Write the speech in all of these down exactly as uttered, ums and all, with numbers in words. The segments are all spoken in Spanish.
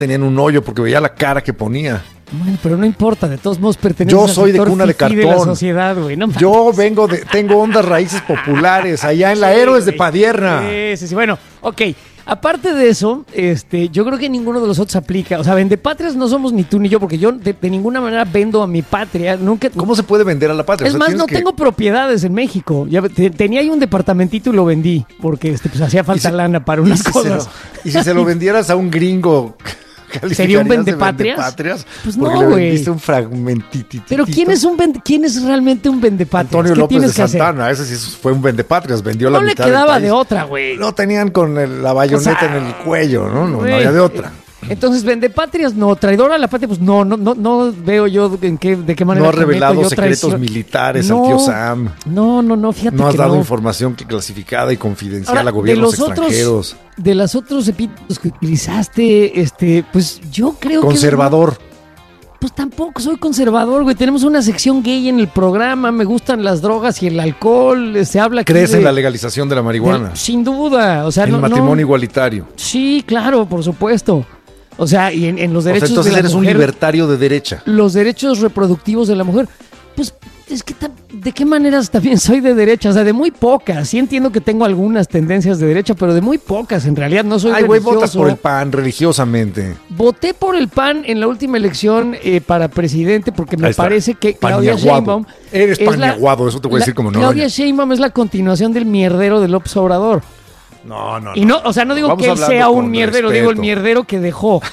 tenían un hoyo porque veía la cara que ponía. Bueno, pero no importa, de todos modos perteneces Yo al soy de sector cuna de fifí de la cartón. sociedad, güey. No mames. Yo vengo de, tengo hondas raíces populares allá en la Sí, Héroes de güey. Padierna. Sí, sí, sí. Bueno, ok. Aparte de eso, este, yo creo que ninguno de los otros aplica. O sea, vendepatrias no somos ni tú ni yo, porque yo de, de ninguna manera vendo a mi patria. Nunca. ¿Cómo se puede vender a la patria? Es O sea, más, tienes no que- tengo propiedades en México. Ya, te- tenía ahí un departamentito y lo vendí, porque este, pues hacía falta si- lana para y unas si se cosas. lo- y si se lo vendieras a un gringo, ¿Sería un ¿calificarías de vendepatrias? vendepatrias? Pues Porque no, le güey. vendiste un fragmentitito. Pero ¿quién es un vende- quién es realmente un vendepatrias? Antonio ¿Qué López de tienes que hacer? Santana, ese sí fue un vendepatrias, vendió No la le mitad del quedaba país. de otra, güey. Lo tenían con el- la bayoneta O sea, en el cuello, ¿no? No, no Güey, había de otra. Entonces, vendepatrias no, traidor a la patria, pues no, no, no, no veo yo en qué, de qué manera. No ha cometo revelado yo secretos traición. militares No, al tío Sam. No, no, no, fíjate No has que dado no. información que clasificada y confidencial Ahora, a gobiernos de los extranjeros. Otros, de los otros epítetos que utilizaste, este, pues yo creo Conservador. que... Pues tampoco soy conservador, güey. Tenemos una sección gay en el programa, me gustan las drogas y el alcohol, se habla aquí ¿Crees de- en la legalización de la marihuana? de- sin duda, o sea, el no, matrimonio no- igualitario. Sí, claro, por supuesto. O sea, y en, en los O sea, derechos entonces de la eres un mujer, libertario de derecha. los derechos reproductivos de la mujer, pues es que tam- de qué maneras también soy de derecha, o sea, de muy pocas. Sí entiendo que tengo algunas tendencias de derecha, pero de muy pocas. En realidad no soy Ay, güey, religioso. votas por el P A N religiosamente. Voté por el P A N en la última elección eh, para presidente porque me Ahí está. parece que Claudia Paniaguado. Sheinbaum Eres es la- paniaguado, eso te voy a la- decir como no. Claudia doña. Sheinbaum es la continuación del mierdero de López Obrador. No, no, Y no, o sea, no digo Vamos que él hablando sea un con mierdero, respeto. digo el mierdero que dejó.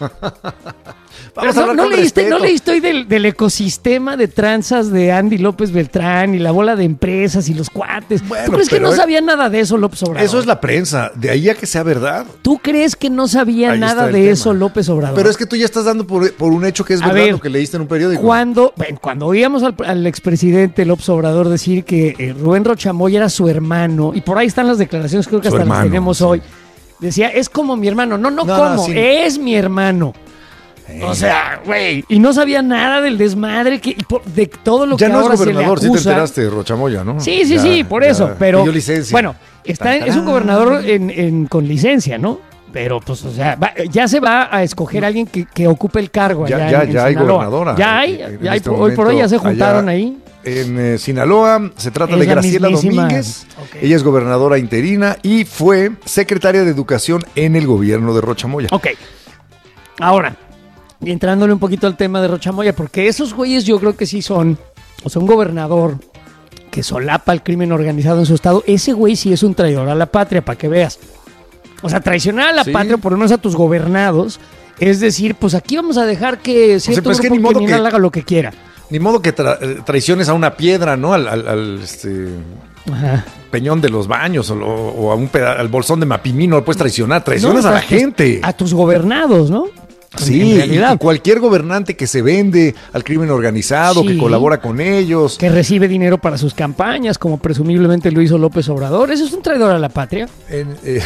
Vamos Pero a hablar no, con no leíste, respeto. no leíste hoy del, del ecosistema de tranzas de Andy López Beltrán y la bola de empresas y los cuates. Bueno, ¿Tú crees que pero no es- sabía nada de eso López Obrador? Eso es la prensa. De ahí a que sea verdad. ¿Tú crees que no sabía Ahí nada está el de tema. eso López Obrador? Pero es que tú ya estás dando por, por un hecho que es A verdad ver, lo que leíste en un periódico. Cuando, ven, cuando oíamos al, al expresidente López Obrador decir que eh, Rubén Rochamoya era su hermano, y por ahí están las declaraciones, creo que Su hasta las hermano, tenemos sí. hoy, decía, es como mi hermano. No, no, No, como, no, sí. es mi hermano. Eh. O sea, güey, y no sabía nada del desmadre, que, y por- de todo lo Ya que no ahora es gobernador, se le sí te acusa. enteraste, Rochamoya, ¿no? Sí, sí, Ya, sí, por ya eso, pero pidió licencia. bueno, está, Tan, es un tarán. gobernador en, en- con licencia, ¿no? Pero pues, o sea, va- ya se va a escoger a alguien que, que ocupe el cargo Ya, allá ya, en- en ya hay Sinaloa. gobernadora. Ya hay, En ya hay, este hoy por hoy ya se momento, juntaron allá ahí. En eh, Sinaloa se trata Es de la Graciela mismísima. Domínguez. Ok. Ella es gobernadora interina y fue secretaria de Educación en el gobierno de Rochamoya. Ok. Ahora, y entrándole un poquito al tema de Rochamoya, porque esos güeyes yo creo que sí son, o sea, un gobernador que solapa el crimen organizado en su estado, ese güey sí es un traidor a la patria, para que veas. O sea, traicionar a la Sí. patria, por lo menos a tus gobernados, es decir, pues aquí vamos a dejar que cierto pues es que grupo ni modo criminal que- haga lo que quiera. Ni modo que tra- eh, traiciones a una piedra, ¿no? Al, al- al, este, Ajá. peñón de los baños o, lo- o a un peda- al bolsón de Mapimí, no lo puedes traicionar. Traicionas No, a la tus- gente. A tus gobernados, ¿no? Sí, en y, realidad. y cualquier gobernante que se vende al crimen organizado, Sí. que colabora con ellos. Que recibe dinero para sus campañas, como presumiblemente lo hizo López Obrador. ¿Eso es un traidor a la patria? en, eh,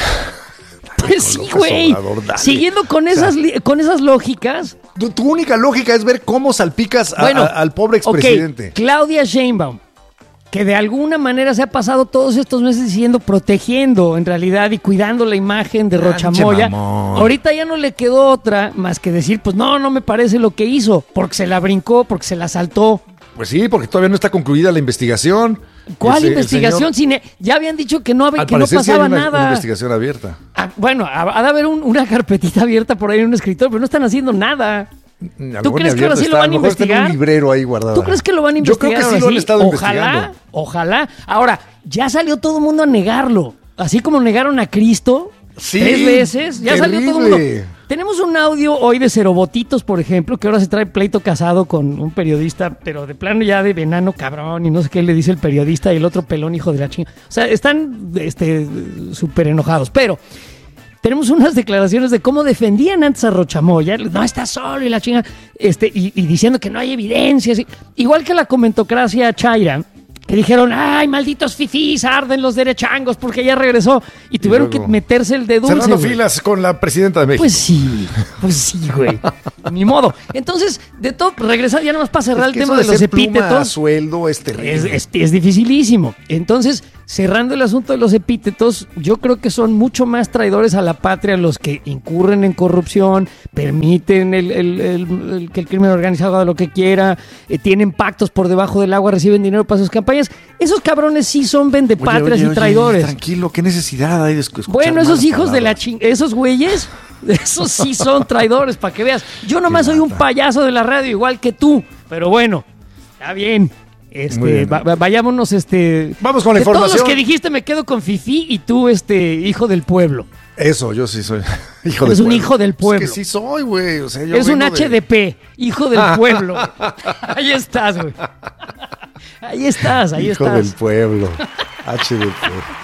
Pues con sí, López güey. Obrador, dale. Siguiendo con O sea, esas, li- con esas lógicas. tu, tu única lógica es ver cómo salpicas a- Bueno, a- al pobre expresidente. ok, Claudia Sheinbaum, que de alguna manera se ha pasado todos estos meses diciendo, protegiendo en realidad y cuidando la imagen de Ah, Rochamoya. pinche mamón. Ahorita ya no le quedó otra más que decir, pues no, no me parece lo que hizo, porque se la brincó, porque se la saltó. Pues sí, porque todavía no está concluida la investigación. ¿Cuál Ese- el investigación? señor- Cine? Ya habían dicho que no, hab- al que no parecer sí hay pasaba una, nada. una investigación abierta. Ah, bueno, ha, ha de haber un- una carpetita abierta por ahí en un escritorio, pero no están haciendo nada. A lo ¿Tú mejor crees ni que ahora abierta sí lo está, van a a lo mejor está en investigar? un librero ahí guardado. ¿Tú crees que lo van a Yo creo investigar? que sí ahora lo han estado Ojalá, investigando. ojalá. Ahora, ya salió todo el mundo a negarlo. Así como negaron a Cristo Sí, tres veces, ya salió todo el terrible. mundo. Tenemos un audio hoy de Cerobotitos, por ejemplo, que ahora se trae pleito casado con un periodista, pero de plano ya de venano cabrón y no sé qué le dice el periodista y el otro pelón hijo de la chinga. O sea, están este súper enojados, pero tenemos unas declaraciones de cómo defendían antes a Rochamoya, no está solo y la chinga, este, y, y diciendo que no hay evidencias, y- igual que la comentocracia chaira, que dijeron, ay, malditos fifís, arden los derechangos porque ya regresó, y tuvieron luego, que meterse el de dulce. Cerrando güey. filas con la presidenta de México. Pues sí, pues sí, güey. Ni modo. Entonces, de todo, regresar ya nada más para cerrar Es el que tema eso de de los ser pluma a epítetos. sueldo es terrible. Es, es- es dificilísimo. Entonces, cerrando el asunto de los epítetos, yo creo que son mucho más traidores a la patria los que incurren en corrupción, permiten el, el, el, el, que el crimen organizado haga lo que quiera, eh, tienen pactos por debajo del agua, reciben dinero para sus campañas. Esos cabrones sí son vendepatrias oye, oye, y traidores. Oye, tranquilo, ¿qué necesidad hay de escuchar? Bueno, esos malas hijos palabras? de la ching... Esos güeyes, esos sí son traidores, para que veas. Yo nomás soy un payaso de la radio, igual que tú. Pero bueno, está bien. Este, bien. va, va, vayámonos, este... Vamos con la de información. todos los que dijiste me quedo con Fifi y tú, este, hijo del pueblo. Eso, yo sí soy hijo Eres del un pueblo. hijo del pueblo. Es que sí soy, güey. O sea, yo Eres un vengo de- H D P, hijo del pueblo. Ahí estás, güey. Ahí estás, ahí hijo estás. del pueblo. H D P.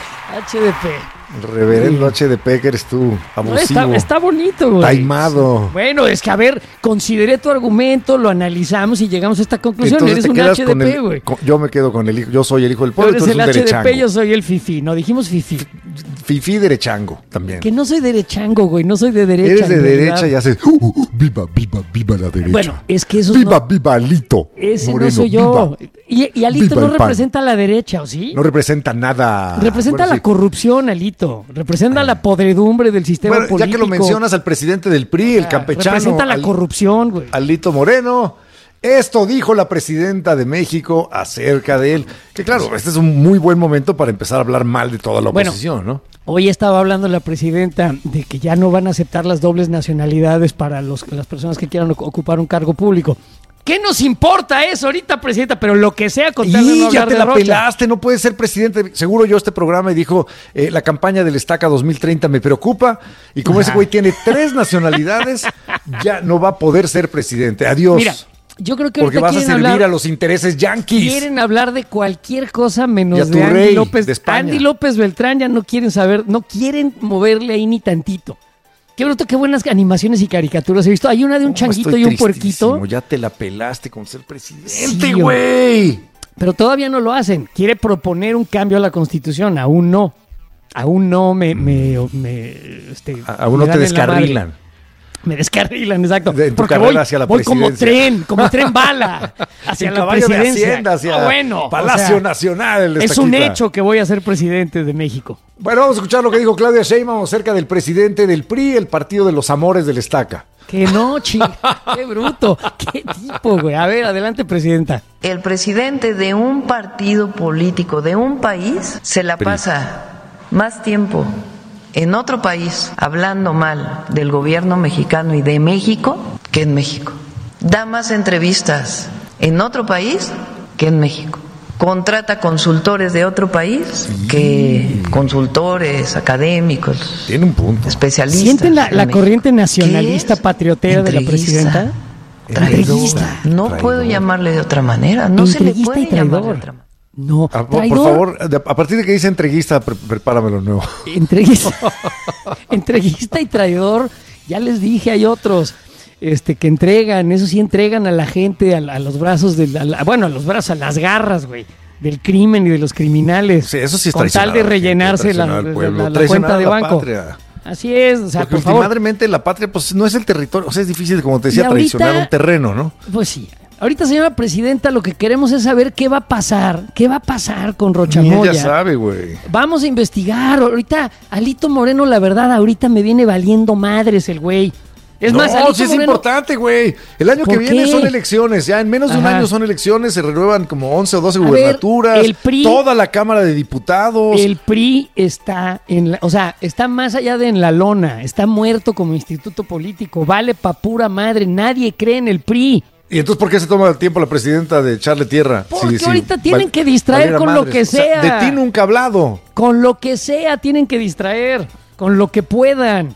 H D P. Reverendo H D P, que eres tú. No, Abusivo. está, está bonito, güey. Taimado. Bueno, es que a ver, consideré tu argumento, lo analizamos y llegamos a esta conclusión. Entonces Eres te un quedas H D con P, el- güey. con- Yo me quedo con el hijo. Yo soy el hijo del Tú pueblo. eres Tú el eres un H D P, derechango. yo soy el Fifi. No, dijimos Fifi. Fifi derechango también. Que no soy derechango, güey. No soy de derecha. Eres de en derecha realidad. y haces. "Uh, uh, uh, viva, viva, viva la derecha. Bueno, es que eso Viva, no... viva Alito. Ese Moreno, no soy yo. viva. Y, y Alito Viva no el PAN. representa a la derecha, ¿o sí? No representa nada. Representa Bueno, la sí. corrupción, Alito. Representa la podredumbre del sistema Bueno, político. ya que lo mencionas al presidente del P R I, el Ah, campechano. Representa la Al- corrupción, güey. Alito Moreno. Esto dijo la presidenta de México acerca de él. Que claro, este es un muy buen momento para empezar a hablar mal de toda la Bueno, oposición, ¿no? Hoy estaba hablando la presidenta de que ya no van a aceptar las dobles nacionalidades para los, las personas que quieran oc- ocupar un cargo público. ¿Qué nos importa eso ahorita, presidenta? Pero lo que sea con tal de no Y ya hablar te de la Rocha. pelaste, no puedes ser presidente. Seguro yo este programa y dijo, eh, la campaña del Estaca dos mil treinta me preocupa. Y como ese Ajá. güey tiene tres nacionalidades, ya no va a poder ser presidente. Adiós. Mira, yo creo que porque ahorita vas a quieren servir hablar, a los intereses yanquis. quieren hablar de cualquier cosa Y a menos tu de Andy rey López. de España. Andy López Beltrán ya no quieren saber, no quieren moverle ahí ni tantito. Qué bruto, qué buenas animaciones y caricaturas he visto. Hay una de un No, changuito estoy y un puerquito. tristísimo. Ya te la pelaste con ser presidente, Sí, güey. Pero todavía no lo hacen. Quiere proponer un cambio a la Constitución. Aún no. Aún no me... me, me este, A- Aún me no te dan en la madre. descarrilan. Me descarrilan, exacto. De- en tu Porque carrera voy, hacia la voy como presidencia. tren, como tren bala hacia En la caballo de presidencia. Hacienda hacia Ah, bueno, o Palacio sea, Nacional. el es un Estaquita. hecho que voy a ser presidente de México. Bueno, vamos a escuchar lo que dijo Claudia Sheinbaum acerca del presidente del P R I, el partido de los amores del Estaca. Que no, ching. Qué bruto. Qué tipo, güey. A ver, adelante, presidenta. El presidente de un partido político de un país se la P R I. pasa más tiempo en otro país hablando mal del gobierno mexicano y de México que en México. Da más entrevistas en otro país que en México. Contrata consultores de otro país que consultores académicos, Tiene un punto. especialistas. ¿Sienten la, en la México. corriente nacionalista ¿Qué es? patriotera de la Entreguista, presidenta? Traidor. Entreguista. No Traidor. puedo llamarle de otra manera. No se le Entreguista puede y llamar de traidor. otra manera. No, Ah, por, por traidor. favor, de- a partir de que dice entreguista, pre- prepáramelo nuevo. Entreguista, entreguista y traidor, ya les dije, hay otros este, que entregan, eso sí entregan a la gente a, la- a los brazos, de la- a la- bueno, a los brazos, a las garras, güey, del crimen y de los criminales. Sí, eso sí es con tal traicionar de a la gente, rellenarse la, traicionar al la- pueblo, la- la traicionar cuenta de a la banco. patria. Así es, o sea, Porque por favor. últimamente la patria, pues no es el territorio, o sea, es difícil, como te decía, Y ahorita- traicionar un terreno, ¿no? Pues sí. Ahorita, señora presidenta, lo que queremos es saber qué va a pasar, qué va a pasar con Rocha Ni Moya. ella sabe, güey. Vamos a investigar. Ahorita, Alito Moreno, la verdad, ahorita me viene valiendo madres el güey. Es no, más, Alito sí es Moreno, importante, güey. El año que ¿Por viene qué? son elecciones. Ya en menos de un Ajá. año son elecciones. Se renuevan como once o doce A ver, gubernaturas. el P R I toda la Cámara de Diputados. el P R I está en la, o sea, está más allá de en la lona, está muerto como instituto político, vale pa' pura madre, nadie cree en el P R I. ¿Y entonces por qué se toma el tiempo la presidenta de echarle tierra? Porque Sí, sí, ahorita tienen val- que distraer valiera con lo madres. que O sea, sea. de ti nunca ha hablado. Con lo que sea tienen que distraer, con lo que puedan.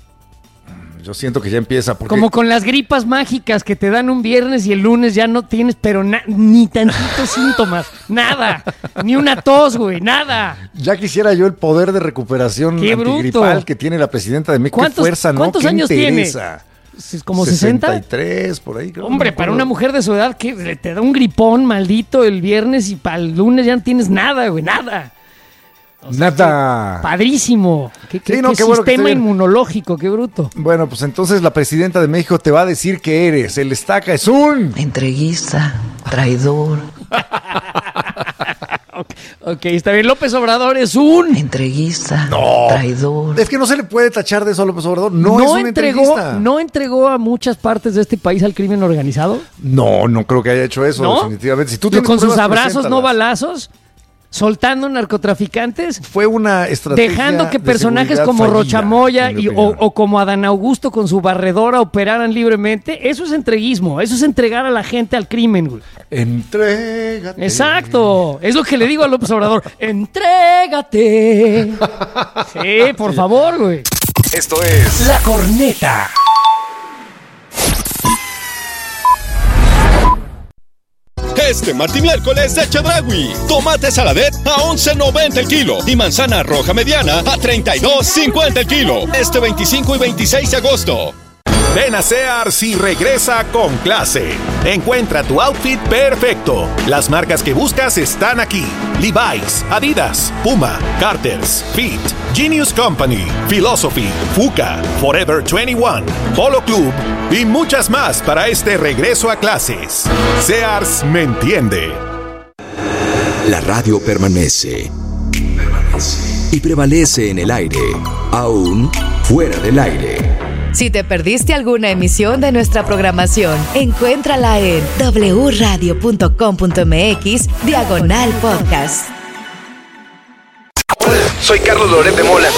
Yo siento que ya empieza. Porque Como con las gripas mágicas que te dan un viernes y el lunes ya no tienes, pero na- ni tantitos síntomas, nada, ni una tos, güey, nada. ya quisiera yo el poder de recuperación ¡Qué bruto! antigripal que tiene la presidenta de México. ¿Qué ¿Cuántos- fuerza, no? cuántos ¿Qué años tiene? interesa? ¿Como sesenta? sesenta y tres, por ahí. creo, Hombre, no me para acuerdo. una mujer de su edad que le- te da un gripón maldito el viernes y para el lunes ya no tienes nada, güey, nada. Nada. Padrísimo. Qué, qué- Sí, no, qué qué bueno que sistema esté bien. inmunológico, qué bruto. Bueno, pues entonces la presidenta de México te va a decir que eres. El Estaca es un... Entreguista, traidor. Ok. Ok, está bien. López Obrador es un... Entreguista, No. traidor. Es que no se le puede tachar de eso a López Obrador. No, no es un entregó, entreguista. ¿No entregó a muchas partes de este país al crimen organizado? No, no creo que haya hecho eso, ¿No? definitivamente. Si tú Pero tienes con sus pruebas, abrazos, no preséntalas. balazos, soltando narcotraficantes, Fue una estrategia dejando que de personajes seguridad como fallida, Rochamoya en mi y, o, opinión. o como Adán Augusto con su barredora operaran libremente. Eso es entreguismo, eso es entregar a la gente al crimen, güey. Entrégate. Exacto, es lo que le digo a López Obrador. Entrégate. Sí, por favor, güey. Esto es La Corneta. Este martes miércoles de Chedraui. Tomate saladet a once noventa el kilo y manzana roja mediana a treinta y dos cincuenta el kilo. Este veinticinco y veintiséis de agosto. Ven a Sears y regresa con clase. Encuentra tu outfit perfecto. Las marcas que buscas están aquí: Levi's, Adidas, Puma, Carter's, Fit, Genius Company, Philosophy, Fuka, Forever veintiuno, Polo Club y muchas más para este regreso a clases. Sears me entiende. La radio permanece. Y prevalece en el aire, aún fuera del aire. Si te perdiste alguna emisión de nuestra programación, encuéntrala en doble u radio punto com punto m x diagonal podcast. Hola, soy Carlos Loret de Mola.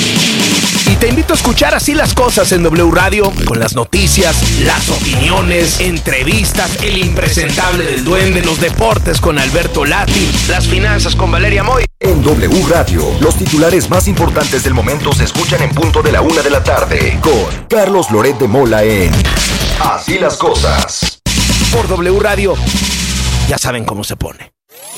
Y te invito a escuchar Así las Cosas en W Radio, con las noticias, las opiniones, entrevistas, el impresentable del Duende, los deportes con Alberto Lati, las finanzas con Valeria Moy. En W Radio, los titulares más importantes del momento se escuchan en punto de la una de la tarde, con Carlos Loret de Mola en Así las Cosas. Por W Radio, ya saben cómo se pone.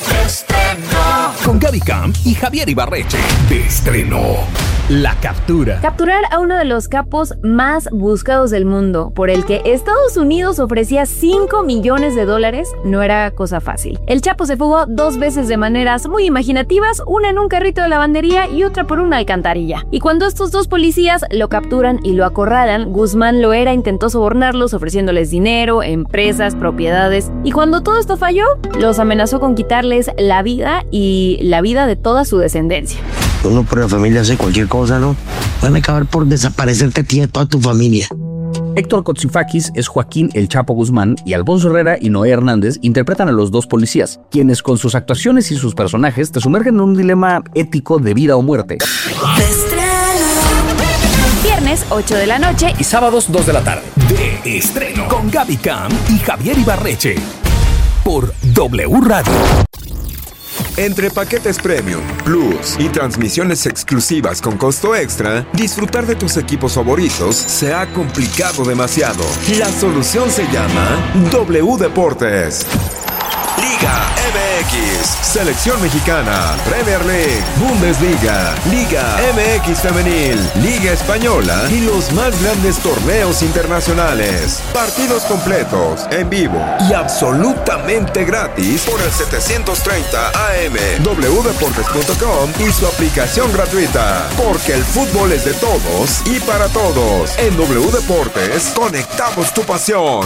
Con Gaby Camp y Javier Ibarreche. De estreno. La captura. Capturar a uno de los capos más buscados del mundo, por el que Estados Unidos ofrecía cinco millones de dólares, no era cosa fácil. El Chapo se fugó dos veces de maneras muy imaginativas, una en un carrito de lavandería y otra por una alcantarilla. Y cuando estos dos policías lo capturan y lo acorralan, Guzmán Loera intentó sobornarlos ofreciéndoles dinero, empresas, propiedades, y cuando todo esto falló, los amenazó con quitarles la vida y la vida de toda su descendencia. Uno por la familia hace cualquier cosa, ¿no? Van a acabar por desaparecerte a ti y a toda tu familia. Héctor Kotsifakis es Joaquín El Chapo Guzmán y Alfonso Herrera y Noé Hernández interpretan a los dos policías, quienes con sus actuaciones y sus personajes te sumergen en un dilema ético de vida o muerte. Viernes, ocho de la noche y sábados, dos de la tarde. De estreno. Con Gaby Camp y Javier Ibarreche. Por W Radio. Entre paquetes Premium, Plus y transmisiones exclusivas con costo extra, disfrutar de tus equipos favoritos se ha complicado demasiado. La solución se llama W Deportes. Liga M X, Selección Mexicana, Premier League, Bundesliga, Liga M X Femenil, Liga Española y los más grandes torneos internacionales. Partidos completos, en vivo y absolutamente gratis por el setecientos treinta A M, w deportes punto com y su aplicación gratuita. Porque el fútbol es de todos y para todos. En W Deportes, conectamos tu pasión.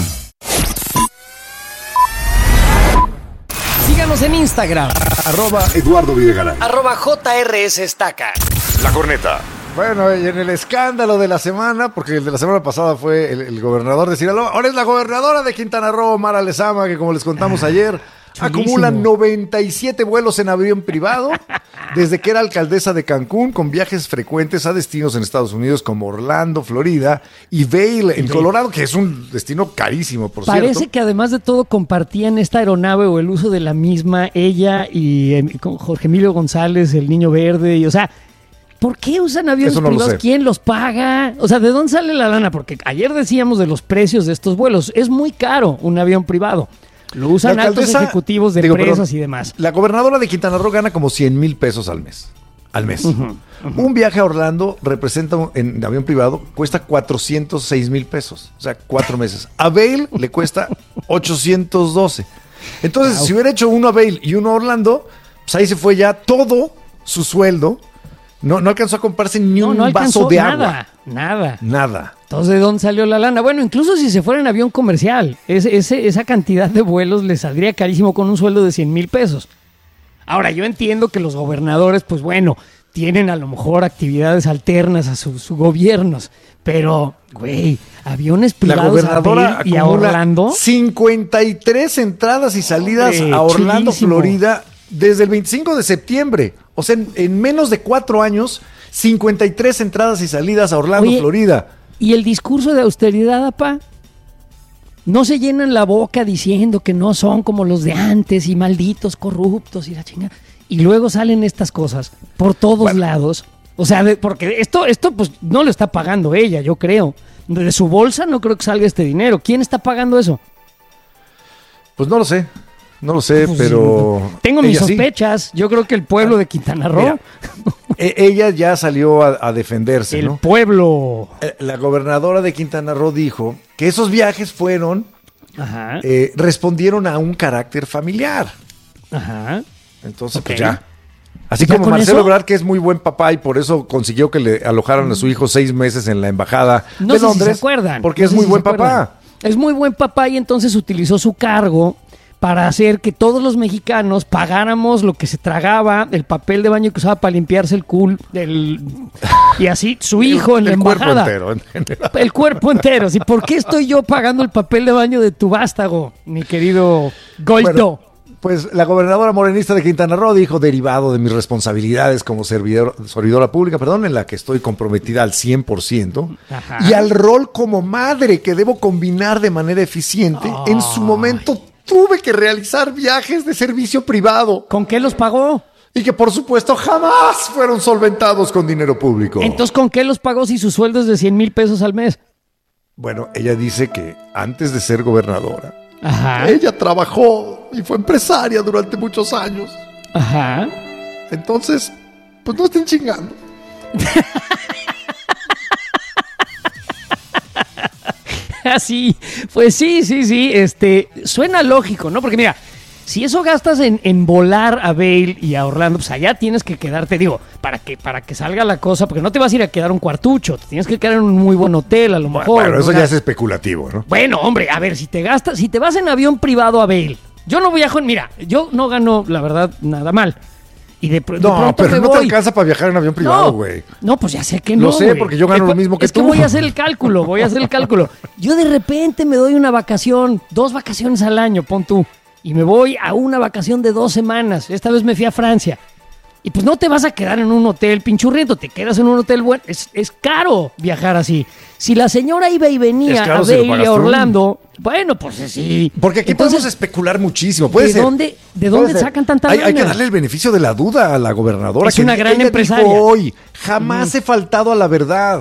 Síganos en Instagram. Arroba Eduardo Videgaray. Arroba J R S Estaca. La Corneta. Bueno, y en el escándalo de la semana, porque el de la semana pasada fue el, el gobernador de Sinaloa, ahora es la gobernadora de Quintana Roo, Mara Lezama, que como les contamos ah, ayer, chulísimo. Acumula noventa y siete vuelos en avión privado desde que era alcaldesa de Cancún, con viajes frecuentes a destinos en Estados Unidos como Orlando, Florida y Vail, en Colorado, que es un destino carísimo, por Parece cierto. Parece que además de todo compartían esta aeronave o el uso de la misma, ella y eh, Jorge Emilio González, el Niño Verde, y o sea... ¿Por qué usan aviones no privados? ¿Quién los paga? O sea, ¿de dónde sale la lana? Porque ayer decíamos de los precios de estos vuelos. Es muy caro un avión privado. Lo usan altos ejecutivos de digo, empresas perdón, y demás. La gobernadora de Quintana Roo gana como cien mil pesos al mes. Al mes. Uh-huh, uh-huh. Un viaje a Orlando representa en avión privado, cuesta cuatrocientos seis mil pesos. O sea, cuatro meses. A Vail le cuesta ochocientos doce. Entonces, wow. si hubiera hecho uno a Vail y uno a Orlando, pues ahí se fue ya todo su sueldo. No, no alcanzó a comprarse ni no, un no vaso de nada, agua. Nada, nada. Entonces, ¿de dónde salió la lana? Bueno, incluso si se fuera en avión comercial, ese, ese, esa cantidad de vuelos le saldría carísimo con un sueldo de cien mil pesos. Ahora, yo entiendo que los gobernadores, pues bueno, tienen a lo mejor actividades alternas a sus su gobiernos, pero, güey, aviones privados la a Bale y a Orlando. cincuenta y tres entradas y salidas Hombre, a Orlando, chulísimo. Florida, desde el veinticinco de septiembre. O sea, en, en menos de cuatro años, cincuenta y tres entradas y salidas a Orlando, Oye, Florida. ¿Y el discurso de austeridad, apá? No se llenan la boca diciendo que no son como los de antes y malditos, corruptos y la chingada. Y luego salen estas cosas por todos bueno. lados. O sea, de, porque esto, esto pues no lo está pagando ella, yo creo. De su bolsa no creo que salga este dinero. ¿Quién está pagando eso? Pues no lo sé. No lo sé, pues, pero... Tengo mis sospechas. Sí. Yo creo que el pueblo de Quintana Roo... Mira, ella ya salió a, a defenderse, El ¿no? pueblo. La gobernadora de Quintana Roo dijo que esos viajes fueron... Ajá. Eh, respondieron a un carácter familiar. Ajá. Entonces, okay. pues ya. Así ¿Ya como Marcelo eso? Ebrard, que es muy buen papá y por eso consiguió que le alojaran a su hijo seis meses en la embajada no de sé Londres. Si se acuerdan. Porque no es sé muy si buen se papá. Es muy buen papá y entonces utilizó su cargo para hacer que todos los mexicanos pagáramos lo que se tragaba, el papel de baño que usaba para limpiarse el culo, el, y así su hijo en el la embajada. Cuerpo entero. El cuerpo entero. ¿Sí? ¿Por qué estoy yo pagando el papel de baño de tu vástago, mi querido Goldo? Bueno, pues la gobernadora morenista de Quintana Roo dijo, derivado de mis responsabilidades como servidor, servidora pública, perdón, en la que estoy comprometida al cien por ciento, Ajá. y al rol como madre que debo combinar de manera eficiente, oh. en su momento tuve que realizar viajes de servicio privado. ¿Con qué los pagó? Y que por supuesto jamás fueron solventados con dinero público. Entonces, ¿con qué los pagó si su sueldo es de cien mil pesos al mes? Bueno, ella dice que antes de ser gobernadora, Ajá. ella trabajó y fue empresaria durante muchos años. Ajá. Entonces, pues no estén chingando. Así, pues sí, sí, sí, este, suena lógico, ¿no? Porque mira, si eso gastas en, en volar a Vail y a Orlando, pues allá tienes que quedarte, digo, para que, para que salga la cosa, porque no te vas a ir a quedar un cuartucho, te tienes que quedar en un muy buen hotel, a lo mejor. Bueno, eso ¿no? ya es especulativo, ¿no? Bueno, hombre, a ver, si te gastas, si te vas en avión privado a Vail, yo no viajo en, mira, yo no gano, la verdad, nada mal. Y de, pr- de No, pronto pero me no voy. te alcanza para viajar en avión privado, güey. No, no, pues ya sé que no. Lo sé, güey. porque yo gano Eh, lo mismo que es tú. Es que voy a hacer el cálculo, voy a hacer el cálculo. Yo de repente me doy una vacación, dos vacaciones al año, pon tú. Y me voy a una vacación de dos semanas. Esta vez me fui a Francia. Y pues no te vas a quedar en un hotel pinchurriento, te quedas en un hotel bueno. Es, es caro viajar así. Si la señora iba y venía Es caro a si lo Vail y pagas a tú. Orlando, bueno, pues sí. Porque aquí Entonces, podemos especular muchísimo. Puede ¿de ser. dónde, de Puede dónde ser. sacan tanta hay, hay que lana? darle el beneficio de la duda a la gobernadora. Es que una gran ella empresaria. dijo hoy, jamás he faltado a la verdad.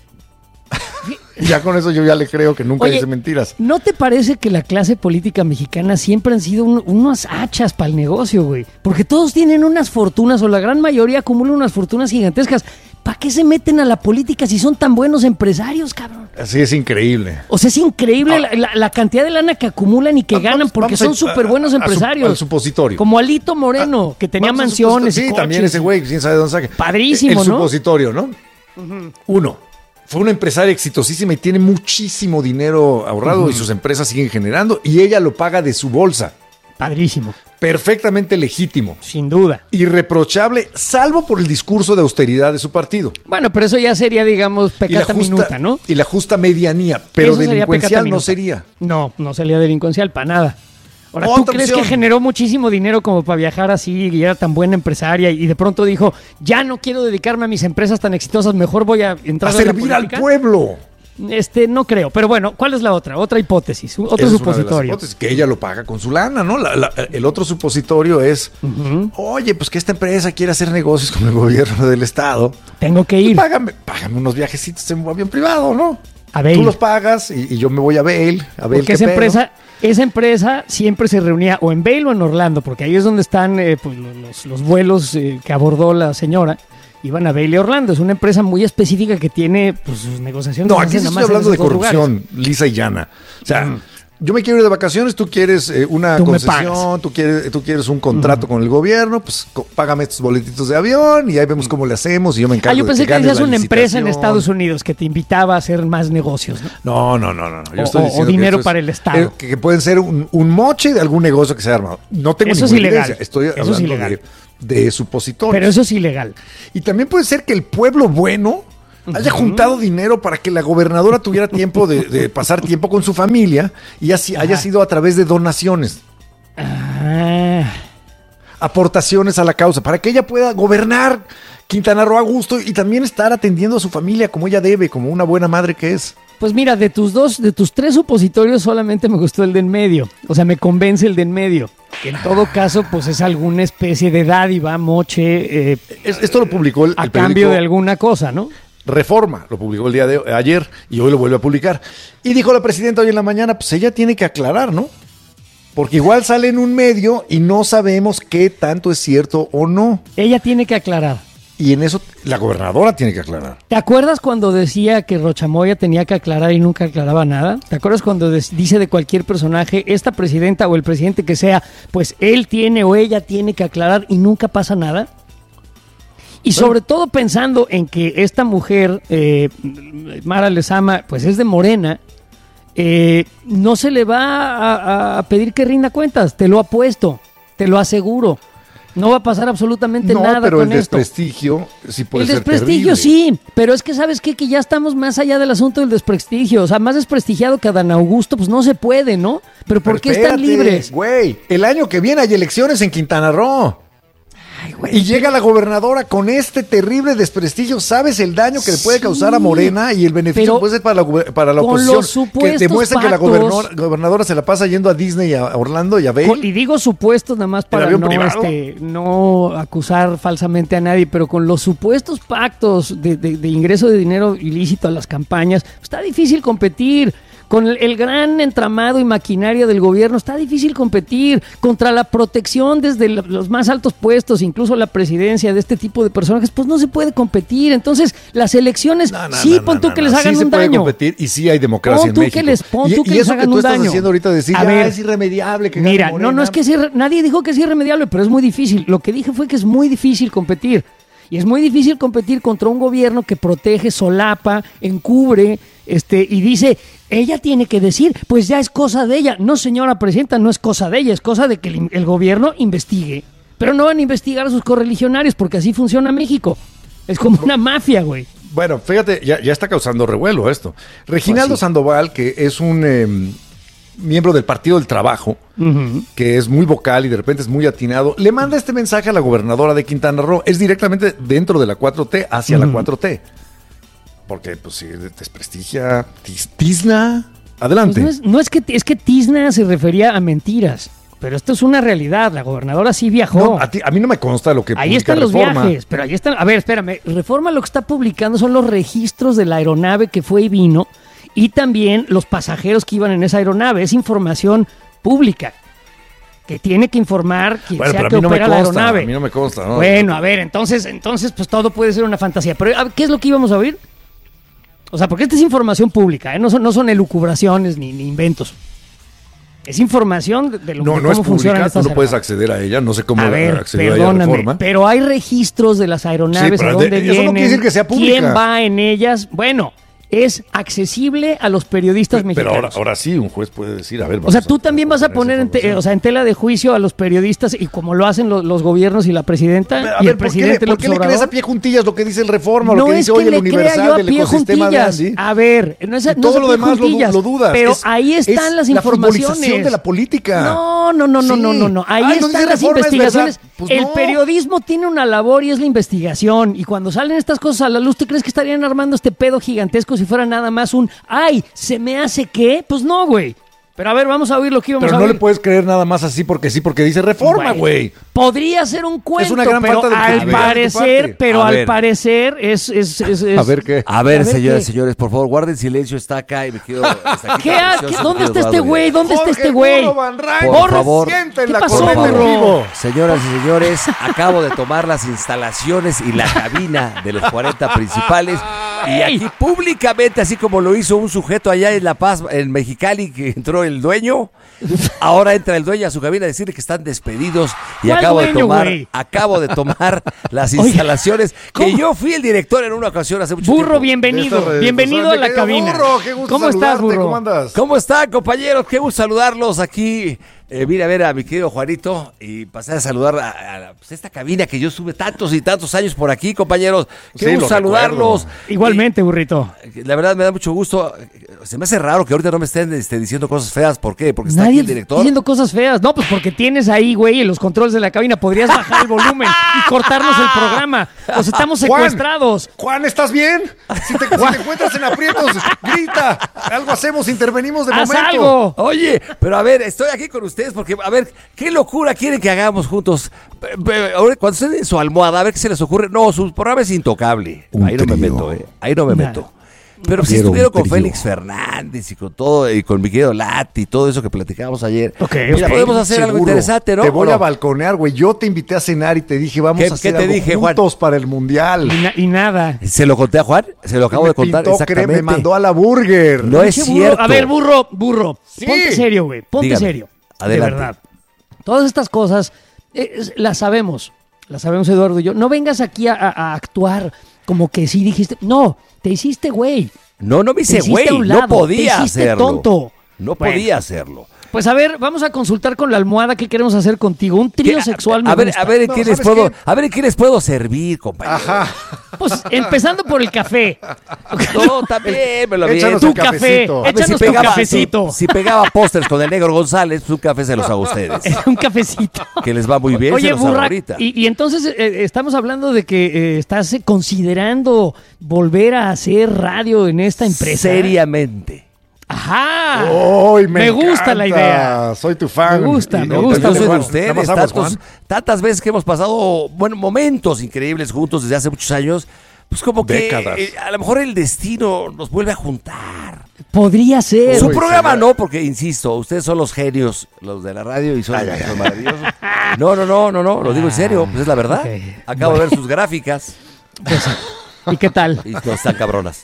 Ya con eso yo ya le creo que nunca Oye, dice mentiras. ¿No te parece que la clase política mexicana siempre han sido un, unas hachas para el negocio, güey? Porque todos tienen unas fortunas, o la gran mayoría acumula unas fortunas gigantescas. ¿Para qué se meten a la política si son tan buenos empresarios, cabrón? Así es increíble. O sea, es increíble la, la- la cantidad de lana que acumulan y que Vamos- ganan porque vamos son a- súper buenos a- a su- empresarios. al supositorio. Como Alito Moreno, que tenía Vamos a mansiones. suposi- y Sí, coches. también ese güey, quién sabe dónde saque. Padrísimo, El ¿no? supositorio, ¿no? Uno, fue una empresaria exitosísima y tiene muchísimo dinero ahorrado y sus empresas siguen generando y ella lo paga de su bolsa. Padrísimo. Perfectamente legítimo. Sin duda. Irreprochable, salvo por el discurso de austeridad de su partido. Bueno, pero eso ya sería, digamos, Y la, pecata justa, minuta, ¿no? y la justa medianía, pero Eso sería delincuencial pecata no minuta. sería. No, no sería delincuencial para nada. Ahora, ¿tú Otra crees opción. que generó muchísimo dinero como para viajar así y era tan buena empresaria y de pronto dijo, ya no quiero dedicarme a mis empresas tan exitosas, mejor voy a entrar A a la servir al política"? pueblo. Este, no creo. Pero bueno, ¿cuál es la otra? Otra hipótesis, otro Esa es una de las supositorio. hipótesis, que ella lo paga con su lana, ¿no? La- la- el otro supositorio es, oye, pues que esta empresa quiere hacer negocios con el gobierno del estado. Tengo que ir. Págame, págame unos viajecitos en un avión privado, ¿no? A Vail. Tú los pagas y, y yo me voy a Vail, a Vail. Porque qué esa pedo. empresa, esa empresa siempre se reunía o en Vail o en Orlando, porque ahí es donde están eh, pues, los, los vuelos eh, que abordó la señora. Iban a Vail y Orlando. Es una empresa muy específica que tiene pues, sus negociaciones. No, se aquí hacen sí nada estoy más en hablando de esos dos corrupción, lugares. lisa y llana. O sea, Mm. yo me quiero ir de vacaciones, tú quieres eh, una Tú me concesión, tú quieres, tú quieres un contrato uh-huh. con el gobierno, pues co- págame estos boletitos de avión y ahí vemos cómo le hacemos y yo me encargo Ah, yo pensé de que, que ganes decías la una empresa en licitación. Estados Unidos que te invitaba a hacer más negocios, ¿no? No, no, no, no. no. Yo O- estoy o- o diciendo que dinero eso es- para el Estado. eh, que, que pueden ser un, un moche de algún negocio que se ha armado. No tengo Eso es ninguna ilegal. evidencia. Estoy Eso es hablando ilegal. de, de supositorios. Pero eso es ilegal. Y también puede ser que el pueblo bueno haya juntado dinero para que la gobernadora tuviera tiempo de, de pasar tiempo con su familia y así haya sido a través de donaciones. Ah. Aportaciones a la causa, para que ella pueda gobernar Quintana Roo a gusto y también estar atendiendo a su familia como ella debe, como una buena madre que es. Pues mira, de tus dos, de tus tres supositorios solamente me gustó el de en medio. O sea, me convence el de en medio. Que en todo caso, pues es alguna especie de dádiva, moche. Eh, Es- esto lo publicó el, a el cambio periódico de alguna cosa, ¿no? Reforma, lo publicó el día de ayer y hoy lo vuelve a publicar. Y dijo la presidenta hoy en la mañana, pues ella tiene que aclarar, ¿no? Porque igual sale en un medio y no sabemos qué tanto es cierto o no. Ella tiene que aclarar. Y en eso la gobernadora tiene que aclarar. ¿Te acuerdas cuando decía que Rochamoya tenía que aclarar y nunca aclaraba nada? ¿Te acuerdas cuando des- dice de cualquier personaje, esta presidenta o el presidente que sea, pues él tiene o ella tiene que aclarar y nunca pasa nada? Y sobre todo pensando en que esta mujer, eh, Mara Lezama, pues es de Morena, eh, no se le va a, a pedir que rinda cuentas, te lo apuesto, te lo aseguro. No va a pasar absolutamente No, nada pero con el esto. desprestigio sí puede El ser desprestigio terrible. sí, pero es que ¿sabes qué? Que ya estamos más allá del asunto del desprestigio. O sea, más desprestigiado que Adán Augusto, pues no se puede, ¿no? Pero ¿por Pero qué están espérate, libres? Güey, el año que viene hay elecciones en Quintana Roo. Y llega la gobernadora con este terrible desprestigio. ¿Sabes el daño que le puede Sí, causar a Morena y el beneficio pero que puede ser para la, gober- para la con oposición? los supuestos Que demuestra que la pactos- gobernadora, gobernadora se la pasa yendo a Disney, a Orlando y a Bale. Con- y digo supuestos nada más para avión no, privado? este, no acusar falsamente a nadie, pero con los supuestos pactos de, de- de ingreso de dinero ilícito a las campañas, está difícil competir. Con el, el gran entramado y maquinaria del gobierno está difícil competir contra la protección desde la- los más altos puestos, incluso la presidencia de este tipo de personajes, pues no se puede competir. Entonces, las elecciones, No, no, sí, no, pon no, tú no, que no. les hagan Sí se un puede daño. competir y sí hay democracia Pon en tú México. que les, pon y, tú que y les eso hagan que tú un estás daño. haciendo ahorita de decir, A ya ver, es irremediable que gane Mira, no, Morena. no es que es irre- nadie dijo que es irremediable, pero es muy difícil. Lo que dije fue que es muy difícil competir. Y es muy difícil competir contra un gobierno que protege, solapa, encubre, este, y dice, ella tiene que decir, pues ya es cosa de ella. No, señora presidenta, no es cosa de ella, es cosa de que el, el gobierno investigue. Pero no van a investigar a sus correligionarios, porque así funciona México. Es como una mafia, güey. Bueno, fíjate, ya, ya está causando revuelo esto. Reginaldo Pues sí. Sandoval, que es un eh, miembro del Partido del Trabajo, Ujú. que es muy vocal y de repente es muy atinado, le manda este mensaje a la gobernadora de Quintana Roo. Es directamente dentro de la cuatro T, hacia Ujú. la cuatro T. Porque, pues sí, desprestigia, tis- tizna. Adelante. Pues no es, no es que es que Tizna se refería a mentiras, pero esto es una realidad. La gobernadora sí viajó. No, a, ti- a mí no me consta lo que Ahí publica están los Reforma. viajes, pero ahí están. A ver, espérame. Reforma lo que está publicando son los registros de la aeronave que fue y vino y también los pasajeros que iban en esa aeronave. Es información pública que tiene que informar quien Bueno, sea pero a que mí no me opera la consta, aeronave. a mí no me consta, ¿no? Bueno, a ver, entonces, entonces, pues todo puede ser una fantasía. Pero, a ver, ¿qué es lo que íbamos a oír? O sea, porque esta es información pública, ¿eh? No son, no son elucubraciones ni, ni inventos. Es información de, de lo No, de no cómo es funcionan pública, estas tú no puedes aeronaves. acceder a ella, no sé cómo A ver, acceder a ella perdóname, Reforma. pero hay registros de las aeronaves, Sí, pero a de- dónde eso no vienen, quiere decir que sea pública. quién va en ellas. Bueno, es accesible a los periodistas Pero mexicanos. ahora, ahora sí, un juez puede decir, a ver, O sea, vamos tú también vas a poner en, te- o sea, en tela de juicio a los periodistas y como lo hacen los, los gobiernos y la presidenta A y ver, el ¿por qué, le- presidente ¿por qué López le crees Obrador. a pie juntillas lo que dice el Reforma, No lo que es dice que hoy el le crea Universal yo a del pie ecosistema de juntillas. Andy? A ver, no es, Y no todo es a lo pie demás lo, du- juntillas, lo dudas. pero Es- ahí están es las la informaciones. futbolización de la política. No, no, no, no, Sí. no, no, no. Ahí Ay, no están dice las Reforma, es investigaciones. verdad. Pues el no. periodismo tiene una labor y es la investigación. Y cuando salen estas cosas a la luz, ¿tú crees que estarían armando este pedo gigantesco si fuera nada más un ay, se me hace qué? Pues no, güey. Pero a ver, vamos a oír lo que íbamos Pero a no oír. le puedes creer nada más así porque sí, porque dice Reforma, güey. Podría ser un cuento, una gran pero falta de al credibilidad de tu parecer, parte. pero A al ver. parecer es, es, es, es- A ver qué. A ver, A ver, señoras y ¿qué? señores, por favor, guarden silencio, está acá y me quedo... está aquí ¿Qué tan ha- precioso, qué- ¿Dónde mi está este Eduardo. güey? ¿Dónde está Jorge este güey? Puro Van Rank, Por Borre, favor, siente ¿qué la pasó, corneta en burro? vivo. Señoras y señores, acabo de tomar las instalaciones y la cabina de los cuarenta principales Y aquí públicamente, así como lo hizo un sujeto allá en La Paz, en Mexicali, que entró el dueño, ahora entra el dueño a su cabina a decirle que están despedidos y ¿Cuál acabo dueño, de tomar, güey? acabo de tomar las Oiga, instalaciones que ¿cómo? yo fui el director en una ocasión hace mucho Burro, tiempo. bienvenido, bienvenido a la cabina. Burro, qué gusto ¿Cómo estás, saludarte, burro? ¿Cómo andas? ¿Cómo están, compañeros? Qué gusto saludarlos aquí. Eh, vine a ver a mi querido Juanito y pasé a saludar a, a, a, pues, esta cabina que yo estuve tantos y tantos años por aquí, compañeros. Qué Sí, gusto lo saludarlos. Igualmente, burrito. Eh, La verdad me da mucho gusto. Se me hace raro que ahorita no me estén este, diciendo cosas feas. ¿Por qué? Porque está Nadie aquí el director. diciendo cosas feas. No, pues porque tienes ahí, güey, en los controles de la cabina. Podrías bajar el volumen y cortarnos el programa. Nos estamos Juan, secuestrados. Juan, ¿estás bien? Si te, si te encuentras en aprietos, grita. Algo hacemos, intervenimos de ¡Haz momento. algo! Oye, pero a ver, estoy aquí con ustedes porque, a ver, ¿qué locura quieren que hagamos juntos? Pe- pe- ahora, Cuando estén en su almohada, a ver qué se les ocurre. No, su programa es intocable. Un Ahí no me trío. meto, ¿eh? Ahí no me Nada. meto. Pero si Quiero estuvieron un con trío. Félix Fernández y con todo, y con mi querido Lati y todo eso que platicábamos ayer. Ok, Mira, ok. podemos hacer algo Seguro. interesante, ¿no? Te voy ¿O no? a balconear, güey. Yo te invité a cenar y te dije, vamos ¿Qué- a hacer qué te algo dije, Juan? juntos para el Mundial. Y, na- y nada. ¿Se lo conté a Juan? Se lo acabo me de contar pintó, exactamente. cree, me mandó a la burger. No es Pinche burro. cierto. A ver, burro, burro. Sí. Ponte serio, güey. Ponte Dígame. serio. Adelante. De verdad. Todas estas cosas eh, es- las sabemos. Las sabemos, Eduardo y yo. No vengas aquí a, a- a actuar como que sí dijiste. No, te hiciste, güey. No, no me Te hice hiciste güey. a un No lado, podía te hiciste hacerlo. tonto. No Bueno. podía hacerlo. Pues a ver, vamos a consultar con la almohada qué queremos hacer contigo. Un trío ¿Qué? sexual. A me ver, gusta. a ver, ¿en No, qué les ¿sabes puedo, qué? a ver, ¿en qué les puedo servir, compañero? Ajá. Pues empezando por el café. No, también me lo Échanos aviento. un Tu café. cafecito. A ver, Échanos tu pegaba, cafecito. Si, si pegaba pósters con el negro González, pues un café se los hago a ustedes. Un cafecito. Que les va muy bien, se Oye, los hago Burra, ahorita. y, y entonces eh, estamos hablando de que eh, estás eh, considerando volver a hacer radio en esta empresa. Seriamente. Ajá. Ay, me, Me gusta la encanta. idea. Soy tu fan. Me gusta, Y- me no, gusta. Yo soy de Juan, ustedes, nada más aguas, tantos- Juan. tantas veces que hemos pasado, bueno, momentos increíbles juntos desde hace muchos años, pues como que Décadas. eh, a lo mejor el destino nos vuelve a juntar. Podría ser. Su Uy, programa sería- no, porque insisto, ustedes son los genios, los de la radio y son, son maravillosos. No, no, no, no, no, lo digo en serio, pues es la verdad. Ok. Acabo de ver sus gráficas ¿Y qué tal? y no están cabronas.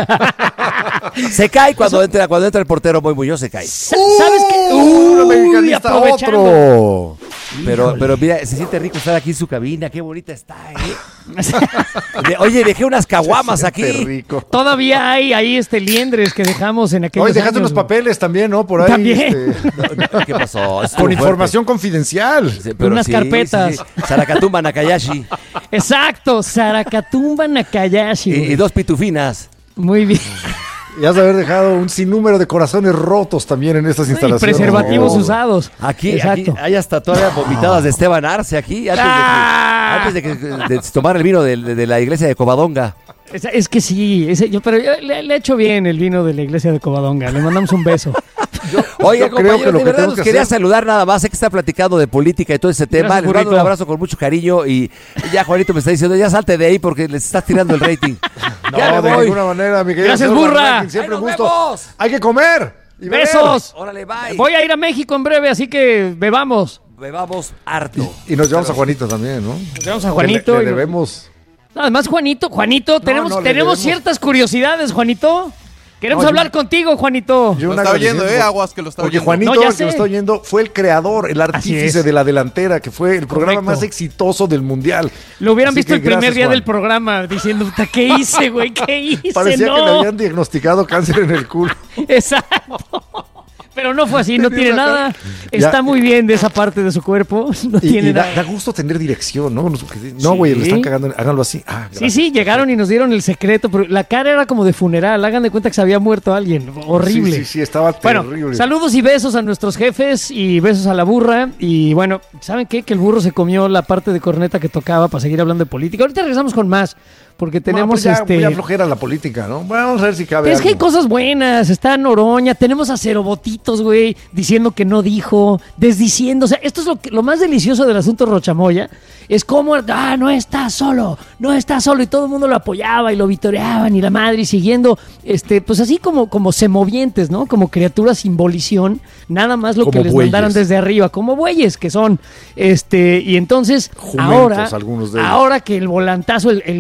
Se cae cuando entra, cuando entra el portero muy Muñoz, se cae. Sa- ¿Sabes qué? Un Uy, americanista aprovechando. otro. Pero, pero mira, se siente rico estar aquí en su cabina, qué bonita está, ¿eh? De- oye, dejé unas caguamas Se aquí. siente rico. Todavía hay ahí este liendres que dejamos en aquellos Oye, dejaste años, unos güey. papeles también, ¿no? Por ahí. También. este, ¿Qué pasó? Estuvo con fuerte. información confidencial. Sí, pero Unas carpetas. sí, sí. Sarakatumba Nakayashi Exacto, Sarakatumba Nakayashi. y, güey. y dos pitufinas. Muy bien. Y has de haber dejado un sinnúmero de corazones rotos también en estas Y instalaciones. preservativos No. usados. Aquí, Exacto. aquí hay hasta todavía vomitadas de Esteban Arce aquí, antes Ah. de que, antes de, que- de tomar el vino de, de la iglesia de Covadonga. Es, es que sí, ese- yo, pero yo le, le he hecho bien el vino de la iglesia de Covadonga. Le mandamos un beso. Oiga, yo creo que compañero, lo de que verdad tenemos nos que quería hacer- saludar nada más. Sé que está platicando de política y todo ese tema. Gracias, Les mando un burrito. abrazo con mucho cariño y ya Juanito me está diciendo, ya salte de ahí porque les estás tirando el rating. No, ya me de voy. ninguna manera, mi querido Gracias, señor burra. Van Rankin, Siempre ¡Ahí un nos gusto. vemos! Hay que comer. y beber. ¡Besos! Órale, bye. Voy a ir a México en breve, así que bebamos. Bebamos harto. Y nos llevamos a Juanito también, ¿no? Nos llevamos a Juanito. Le, le y nos- debemos. Además, Juanito, Juanito, tenemos, no, le tenemos debemos- ciertas curiosidades, Juanito. Queremos No, yo- hablar contigo, Juanito. Yo Lo una está oyendo, agradecimiento- ¿eh? Aguas que lo está Porque oyendo. Juanito, No, ya el que sé. lo está oyendo, fue el creador, el artífice es. de la delantera, que fue el programa Correcto. más exitoso del mundial. Lo hubieran Así visto que el primer gracias, día Juan. del programa diciendo, "Puta, ¿qué hice, güey? ¿Qué hice? Parecía no. que le habían diagnosticado cáncer en el culo. Exacto. Pero no fue así, no Tenía tiene una nada. cara- Está Ya. muy bien de esa parte de su cuerpo. No Y, tiene y da, nada. da gusto tener dirección, ¿no? No, güey, Sí. le están cagando. Háganlo así. Ah, Sí, gracias. sí, llegaron y nos dieron el secreto, pero la cara era como de funeral. Hagan de cuenta que se había muerto alguien. Horrible. Sí, sí, sí, estaba Bueno, terrible. saludos y besos a nuestros jefes y besos a la burra. Y bueno, ¿saben qué? Que el burro se comió la parte de corneta que tocaba para seguir hablando de política. Ahorita regresamos con más, porque No, tenemos pues ya, este... ya flojera la política, ¿no? Bueno, vamos a ver si cabe Es que hay algo. cosas buenas, está Noroña, tenemos a Cerobotitos, güey, diciendo que no dijo, desdiciendo, o sea, esto es lo, que, lo más delicioso del asunto Rochamoya, es como, ah, no está solo, no está solo, y todo el mundo lo apoyaba y lo vitoreaban y la madre, y siguiendo, este, pues así como, como semovientes, ¿no? Como criaturas sin volición, nada más lo Como que les bueyes. mandaron desde arriba, como bueyes que son, este, y entonces, Jumentos, ahora, algunos de ellos. ahora que el volantazo, el, el golpe de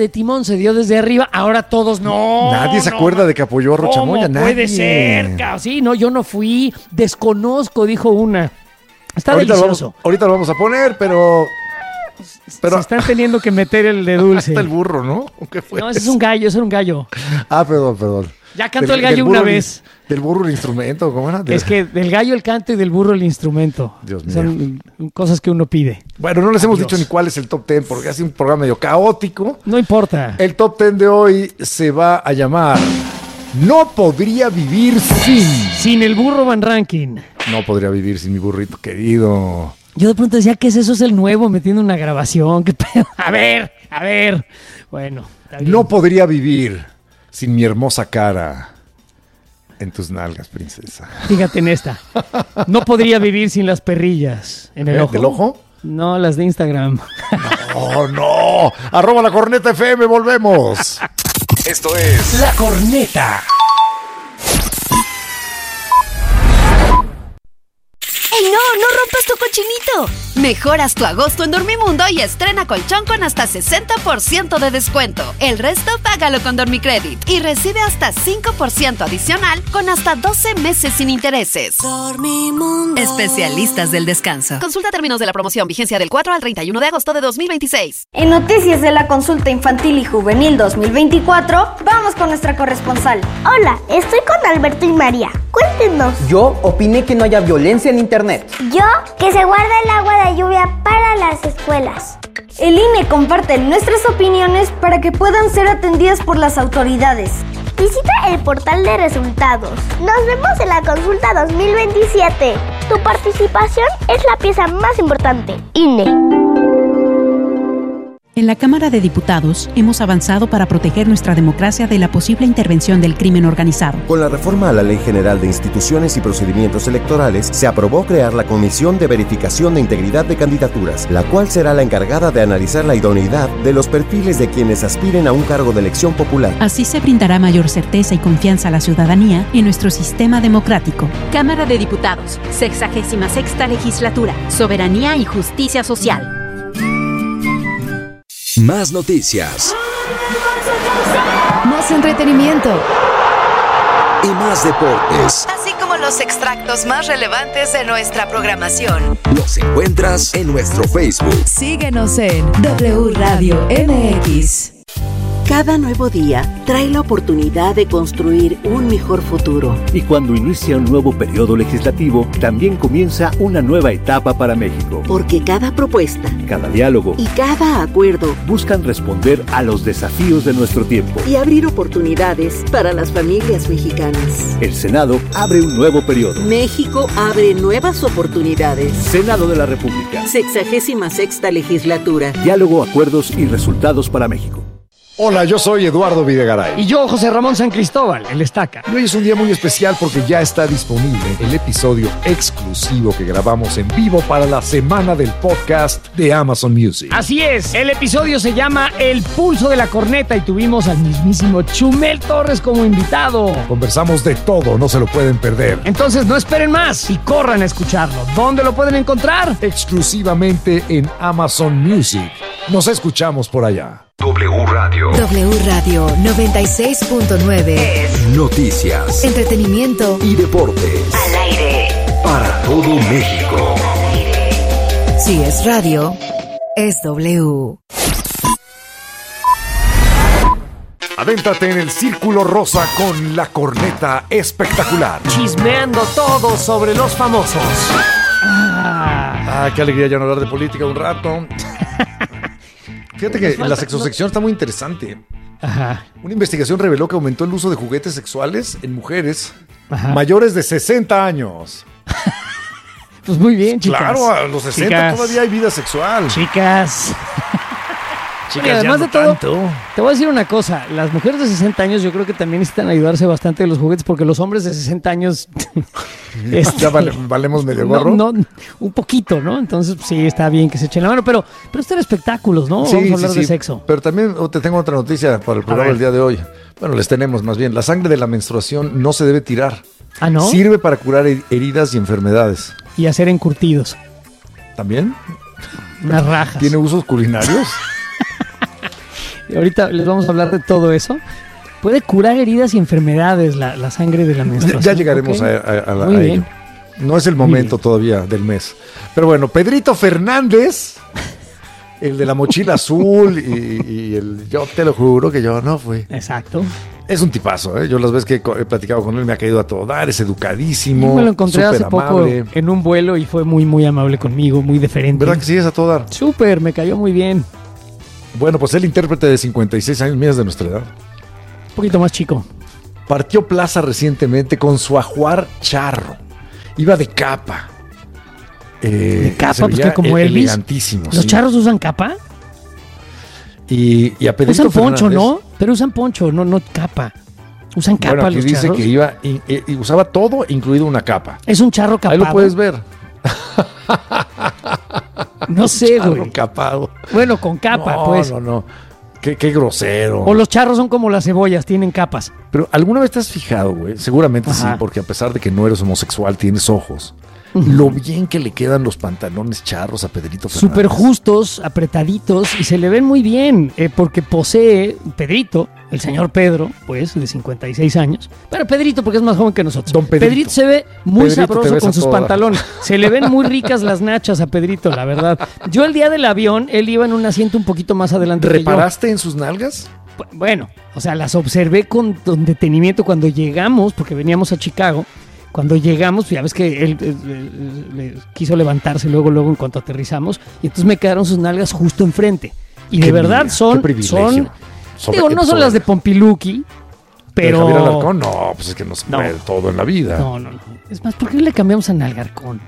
de timón se dio desde arriba, ahora todos no. Nadie se no, acuerda no. de que apoyó a Rocha Moya, nadie. Puede ser, ca- sí, no, yo no fui, desconozco, dijo una. Está ahorita delicioso. Lo vamos, ahorita lo vamos a poner, pero... pero se están teniendo que meter el de dulce. Hasta el burro, ¿no? ¿Qué fue? No, ese es un gallo, ese era un gallo. Ah, perdón, perdón. Ya cantó Del- el gallo del una burro vez. el- del burro el instrumento, ¿cómo era? De- Es que del gallo el canto y del burro el instrumento. Dios mío. Son cosas que uno pide. Bueno, no les hemos Adiós. dicho ni cuál es el top ten porque ha sido un programa medio caótico. No importa. El top ten de hoy se va a llamar No podría vivir sin. Sin el burro Van Rankin. No podría vivir sin mi burrito querido. Yo de pronto decía, ¿qué es eso? Es el nuevo metiendo una grabación. ¿Qué pedo? A ver, a ver. Bueno, está bien. No podría vivir sin mi hermosa cara en tus nalgas, princesa. Fíjate en esta. No podría vivir sin las perrillas. ¿En el ¿Eh? ojo? ¿Del ojo? No, las de Instagram. ¡Oh, no! Arroba la corneta F M, volvemos. Esto es La Corneta. ¡Ey, no! ¡No rompas tu cochinito! Mejoras tu agosto en Dormimundo y estrena colchón con hasta sesenta por ciento de descuento. El resto págalo con Dormicredit y recibe hasta cinco por ciento adicional con hasta doce meses sin intereses. Dormimundo. Especialistas del descanso. Consulta términos de la promoción. Vigencia del cuatro al treinta y uno de agosto de dos mil veintiséis. En Noticias de la Consulta Infantil y Juvenil dos mil veinticuatro, vamos con nuestra corresponsal. Hola, estoy con Alberto y María. Cuéntenos. Yo opiné que no haya violencia en internet. Yo, que se guarda el agua de lluvia para las escuelas. El I N E comparte nuestras opiniones para que puedan ser atendidas por las autoridades. Visita el portal de resultados. Nos vemos en la consulta dos mil veintisiete. Tu participación es la pieza más importante. I N E. En la Cámara de Diputados hemos avanzado para proteger nuestra democracia de la posible intervención del crimen organizado. Con la reforma a la Ley General de Instituciones y Procedimientos Electorales, se aprobó crear la Comisión de Verificación de Integridad de Candidaturas, la cual será la encargada de analizar la idoneidad de los perfiles de quienes aspiren a un cargo de elección popular. Así se brindará mayor certeza y confianza a la ciudadanía en nuestro sistema democrático. Cámara de Diputados, sexagésima sexta legislatura, soberanía y justicia social. Más noticias. Más entretenimiento. Y más deportes. Así como los extractos más relevantes de nuestra programación. Los encuentras en nuestro Facebook. Síguenos en W Radio M X. Cada nuevo día trae la oportunidad de construir un mejor futuro. Y cuando inicia un nuevo periodo legislativo, también comienza una nueva etapa para México. Porque cada propuesta, cada diálogo y cada acuerdo buscan responder a los desafíos de nuestro tiempo y abrir oportunidades para las familias mexicanas. El Senado abre un nuevo periodo. México abre nuevas oportunidades. Senado de la República. Sexagésima sexta legislatura. Diálogo, acuerdos y resultados para México. Hola, yo soy Eduardo Videgaray. Y yo, José Ramón San Cristóbal, el Estaca. Y hoy es un día muy especial porque ya está disponible el episodio exclusivo que grabamos en vivo para la semana del podcast de Amazon Music. Así es, el episodio se llama El Pulso de la Corneta y tuvimos al mismísimo Chumel Torres como invitado. Conversamos de todo, no se lo pueden perder. Entonces no esperen más y corran a escucharlo. ¿Dónde lo pueden encontrar? Exclusivamente en Amazon Music. Nos escuchamos por allá. W Radio. W Radio noventa y seis punto nueve es noticias, entretenimiento y deportes. Al aire. Para todo México. Si es radio, es W. Adéntrate en el círculo rosa con la corneta espectacular. Chismeando todo sobre los famosos. Ah, qué alegría ya no hablar de política un rato. Fíjate que la sexosección está muy interesante. Ajá. Una investigación reveló que aumentó el uso de juguetes sexuales en mujeres Ajá. mayores de sesenta años. Pues muy bien, chicas. Claro, a los sesenta chicas. Todavía hay vida sexual. Chicas. Chicas, Oye, además ya de no todo, tanto. te voy a decir una cosa. Las mujeres de sesenta años yo creo que también necesitan ayudarse bastante de los juguetes porque los hombres de sesenta años... este, ya vale, valemos medio gorro. No, no, un poquito, ¿no? Entonces sí, está bien que se echen la mano, pero, pero esto era espectáculos, ¿no? Sí, Vamos a hablar sí, de sí. sexo. Pero también te tengo otra noticia para el programa del día de hoy. Bueno, les tenemos más bien. La sangre de la menstruación no se debe tirar. ¿Ah, no? Sirve para curar heridas y enfermedades. Y hacer encurtidos. ¿También? Unas rajas. ¿Tiene usos culinarios? Y ahorita les vamos a hablar de todo eso. Puede curar heridas y enfermedades la, la sangre de la menstruación. Ya llegaremos ¿okay? a, a, a, Muy a bien. ello. No es el momento todavía del mes. Pero bueno, Pedrito Fernández, el de la mochila azul y, y el yo te lo juro que yo no fui. Exacto. Es un tipazo, ¿eh? Yo las veces que he platicado con él me ha caído a todo dar, es educadísimo. Yo me lo encontré hace amable. poco en un vuelo y fue muy, muy amable conmigo, muy deferente. ¿Verdad que sí es a todo dar? Súper, me cayó muy bien. Bueno, pues el intérprete de cincuenta y seis años, mira, es de nuestra edad. Un poquito más chico. Partió plaza recientemente con su ajuar charro. Iba de capa. Eh, de capa, pues que como el, Elvis. Elegantísimo. ¿Los sí. charros usan capa? Y, y a Pedrito usan poncho, Fernández, ¿no? Pero usan poncho, no, no capa. Usan capa bueno, aquí los dice charros. que iba y, y, y usaba todo, incluido una capa. Es un charro capado. Ahí lo puedes ver. No sé, charro güey. Capado. Bueno, con capa, no, pues. No, no, qué, qué grosero. O los charros son como las cebollas, tienen capas. Pero ¿alguna vez te has fijado, güey? Seguramente Ajá. sí, porque a pesar de que no eres homosexual, tienes ojos. Uh-huh. Lo bien que le quedan los pantalones charros a Pedrito Fernández. Súper justos, apretaditos y se le ven muy bien, eh, porque posee Pedrito, el señor Pedro, pues, de cincuenta y seis años. Pero Pedrito, porque es más joven que nosotros. Don Pedrito. Pedrito se ve muy Pedrito, sabroso con sus toda. pantalones. Se le ven muy ricas las nachas a Pedrito, la verdad. Yo el día del avión, él iba en un asiento un poquito más adelante. ¿Reparaste en sus nalgas? Bueno, o sea, las observé con, con detenimiento cuando llegamos, porque veníamos a Chicago. Cuando llegamos, ya ves que él, él, él, él quiso levantarse luego, luego en cuanto aterrizamos, y entonces me quedaron sus nalgas justo enfrente. Y de qué verdad mira, son, qué son, sobre, digo, no son sobre, las de Pompiluki, pero... ¿De Javier Alarcón? No, pues es que no se puede no. todo en la vida. No, no, no. Es más, ¿por qué le cambiamos a Nalgarcón?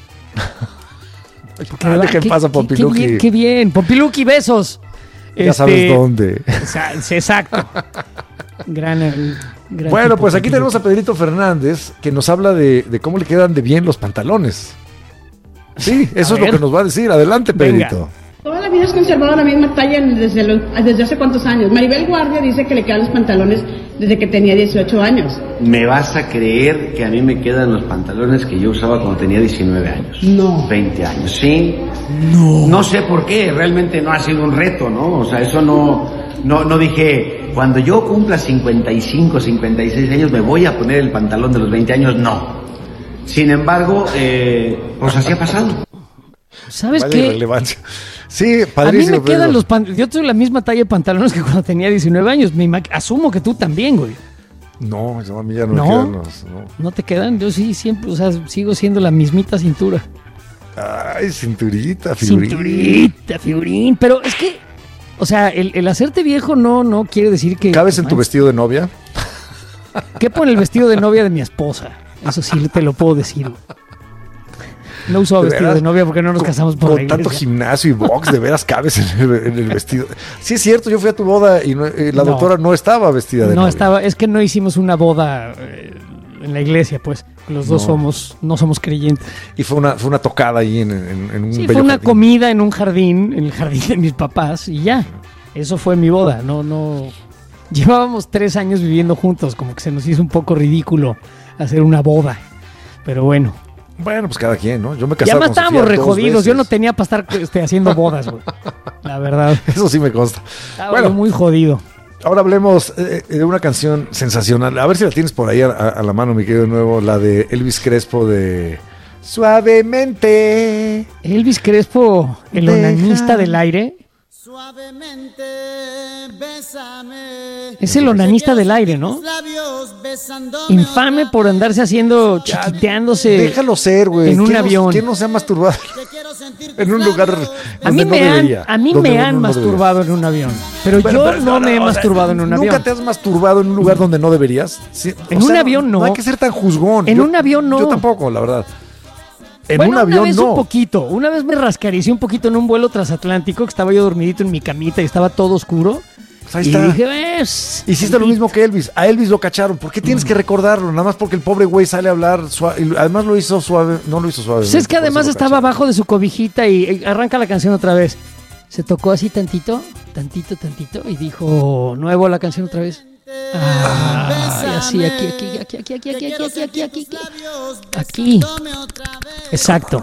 Ah, ¿Qué pasa, Pompiluki? Qué bien, qué bien. Pompiluki, besos. Ya este, sabes dónde. Exacto. Gran... Gran bueno, pues aquí Pompiluki. tenemos a Pedrito Fernández que nos habla de, de cómo le quedan de bien los pantalones. Sí, eso a es ver. lo que nos va a decir. Adelante, Venga. Pedrito. Toda la vida has conservado la misma talla desde, los, desde hace cuántos años. Maribel Guardia dice que le quedan los pantalones desde que tenía dieciocho años. ¿Me vas a creer que a mí me quedan los pantalones que yo usaba cuando tenía diecinueve años? No. veinte años, ¿sí? No. No sé por qué, realmente no ha sido un reto, ¿no? O sea, eso no, no, no dije, cuando yo cumpla cincuenta y cinco, cincuenta y seis años me voy a poner el pantalón de los veinte años, no. Sin embargo, eh, pues así ha pasado. ¿Sabes Vaya qué? irrelevancia. Sí, padrísimo. A mí me quedan Pedro. los pantalones. Yo tengo la misma talla de pantalones que cuando tenía diecinueve años. Me ima- asumo que tú también, güey. No, yo a mí ya no, ¿No? me quedan los... No. ¿No te quedan? Yo sí, siempre, o sea, sigo siendo la mismita cintura. Ay, cinturita, figurín. Cinturita, figurín. Pero es que, o sea, el, el hacerte viejo no, no quiere decir que... ¿Cabes en tu vestido de novia? ¿Qué pone el vestido de novia de mi esposa? Eso sí te lo puedo decir, güey. No uso ¿De vestido veras? de novia porque no nos Con- casamos por Con la iglesia. tanto gimnasio y box, de veras cabes en el, en el vestido. Sí, es cierto, yo fui a tu boda y no- eh, la No. doctora no estaba vestida de No novia. estaba, es que no hicimos una boda eh, en la iglesia, pues. Los dos No. somos, no somos creyentes. Y fue una, fue una tocada ahí en, en- en un Sí, bello fue una jardín. comida en un jardín, en el jardín de mis papás, y ya. Eso fue mi boda. No, no. Llevábamos tres años viviendo juntos, como que se nos hizo un poco ridículo hacer una boda. Pero bueno. Bueno, pues cada quien, ¿no? Yo me Ya casaba más con Sofía estábamos dos rejodidos. Yo veces. no tenía para estar este, haciendo bodas, güey. La verdad. Eso sí me consta. Estaba Bueno. yo muy jodido. Ahora hablemos eh, de una canción sensacional. A ver si la tienes por ahí a, a la mano, mi querido de nuevo. La de Elvis Crespo de Suavemente. Elvis Crespo, el Deja. onanista del aire. Es el onanista del aire, ¿no? Infame por andarse haciendo, chiquiteándose. Déjalo ser, güey. En un ¿Quién no- avión. ¿Quién no se ha masturbado en un lugar donde A mí no me han, debería? a mí Donde me no- han no masturbado en un avión. Pero Bueno, yo pero no me he o sea, masturbado en un ¿Nunca avión. te has masturbado en un lugar donde no deberías? Sí, o En un avión, no. No hay que ser tan juzgón. En Yo- un avión, no. Yo tampoco, la verdad. En Bueno, un avión, una vez no. un poquito. Una vez me rascaricé un poquito en un vuelo transatlántico, que estaba yo dormidito en mi camita y estaba todo oscuro. Pues ahí y está. dije, ves. Hiciste lo mismo que Elvis. A Elvis lo cacharon. ¿Por qué tienes que recordarlo? Nada más porque el pobre güey sale a hablar suave. Y además lo hizo suave. No lo hizo suave. Pues es que además estaba abajo de su cobijita y, y arranca la canción otra vez. Se tocó así tantito, tantito, tantito y dijo, nuevo la canción otra vez. Ah, y así, aquí, aquí, aquí, aquí, aquí, aquí, aquí, aquí, aquí, aquí, aquí. Exacto.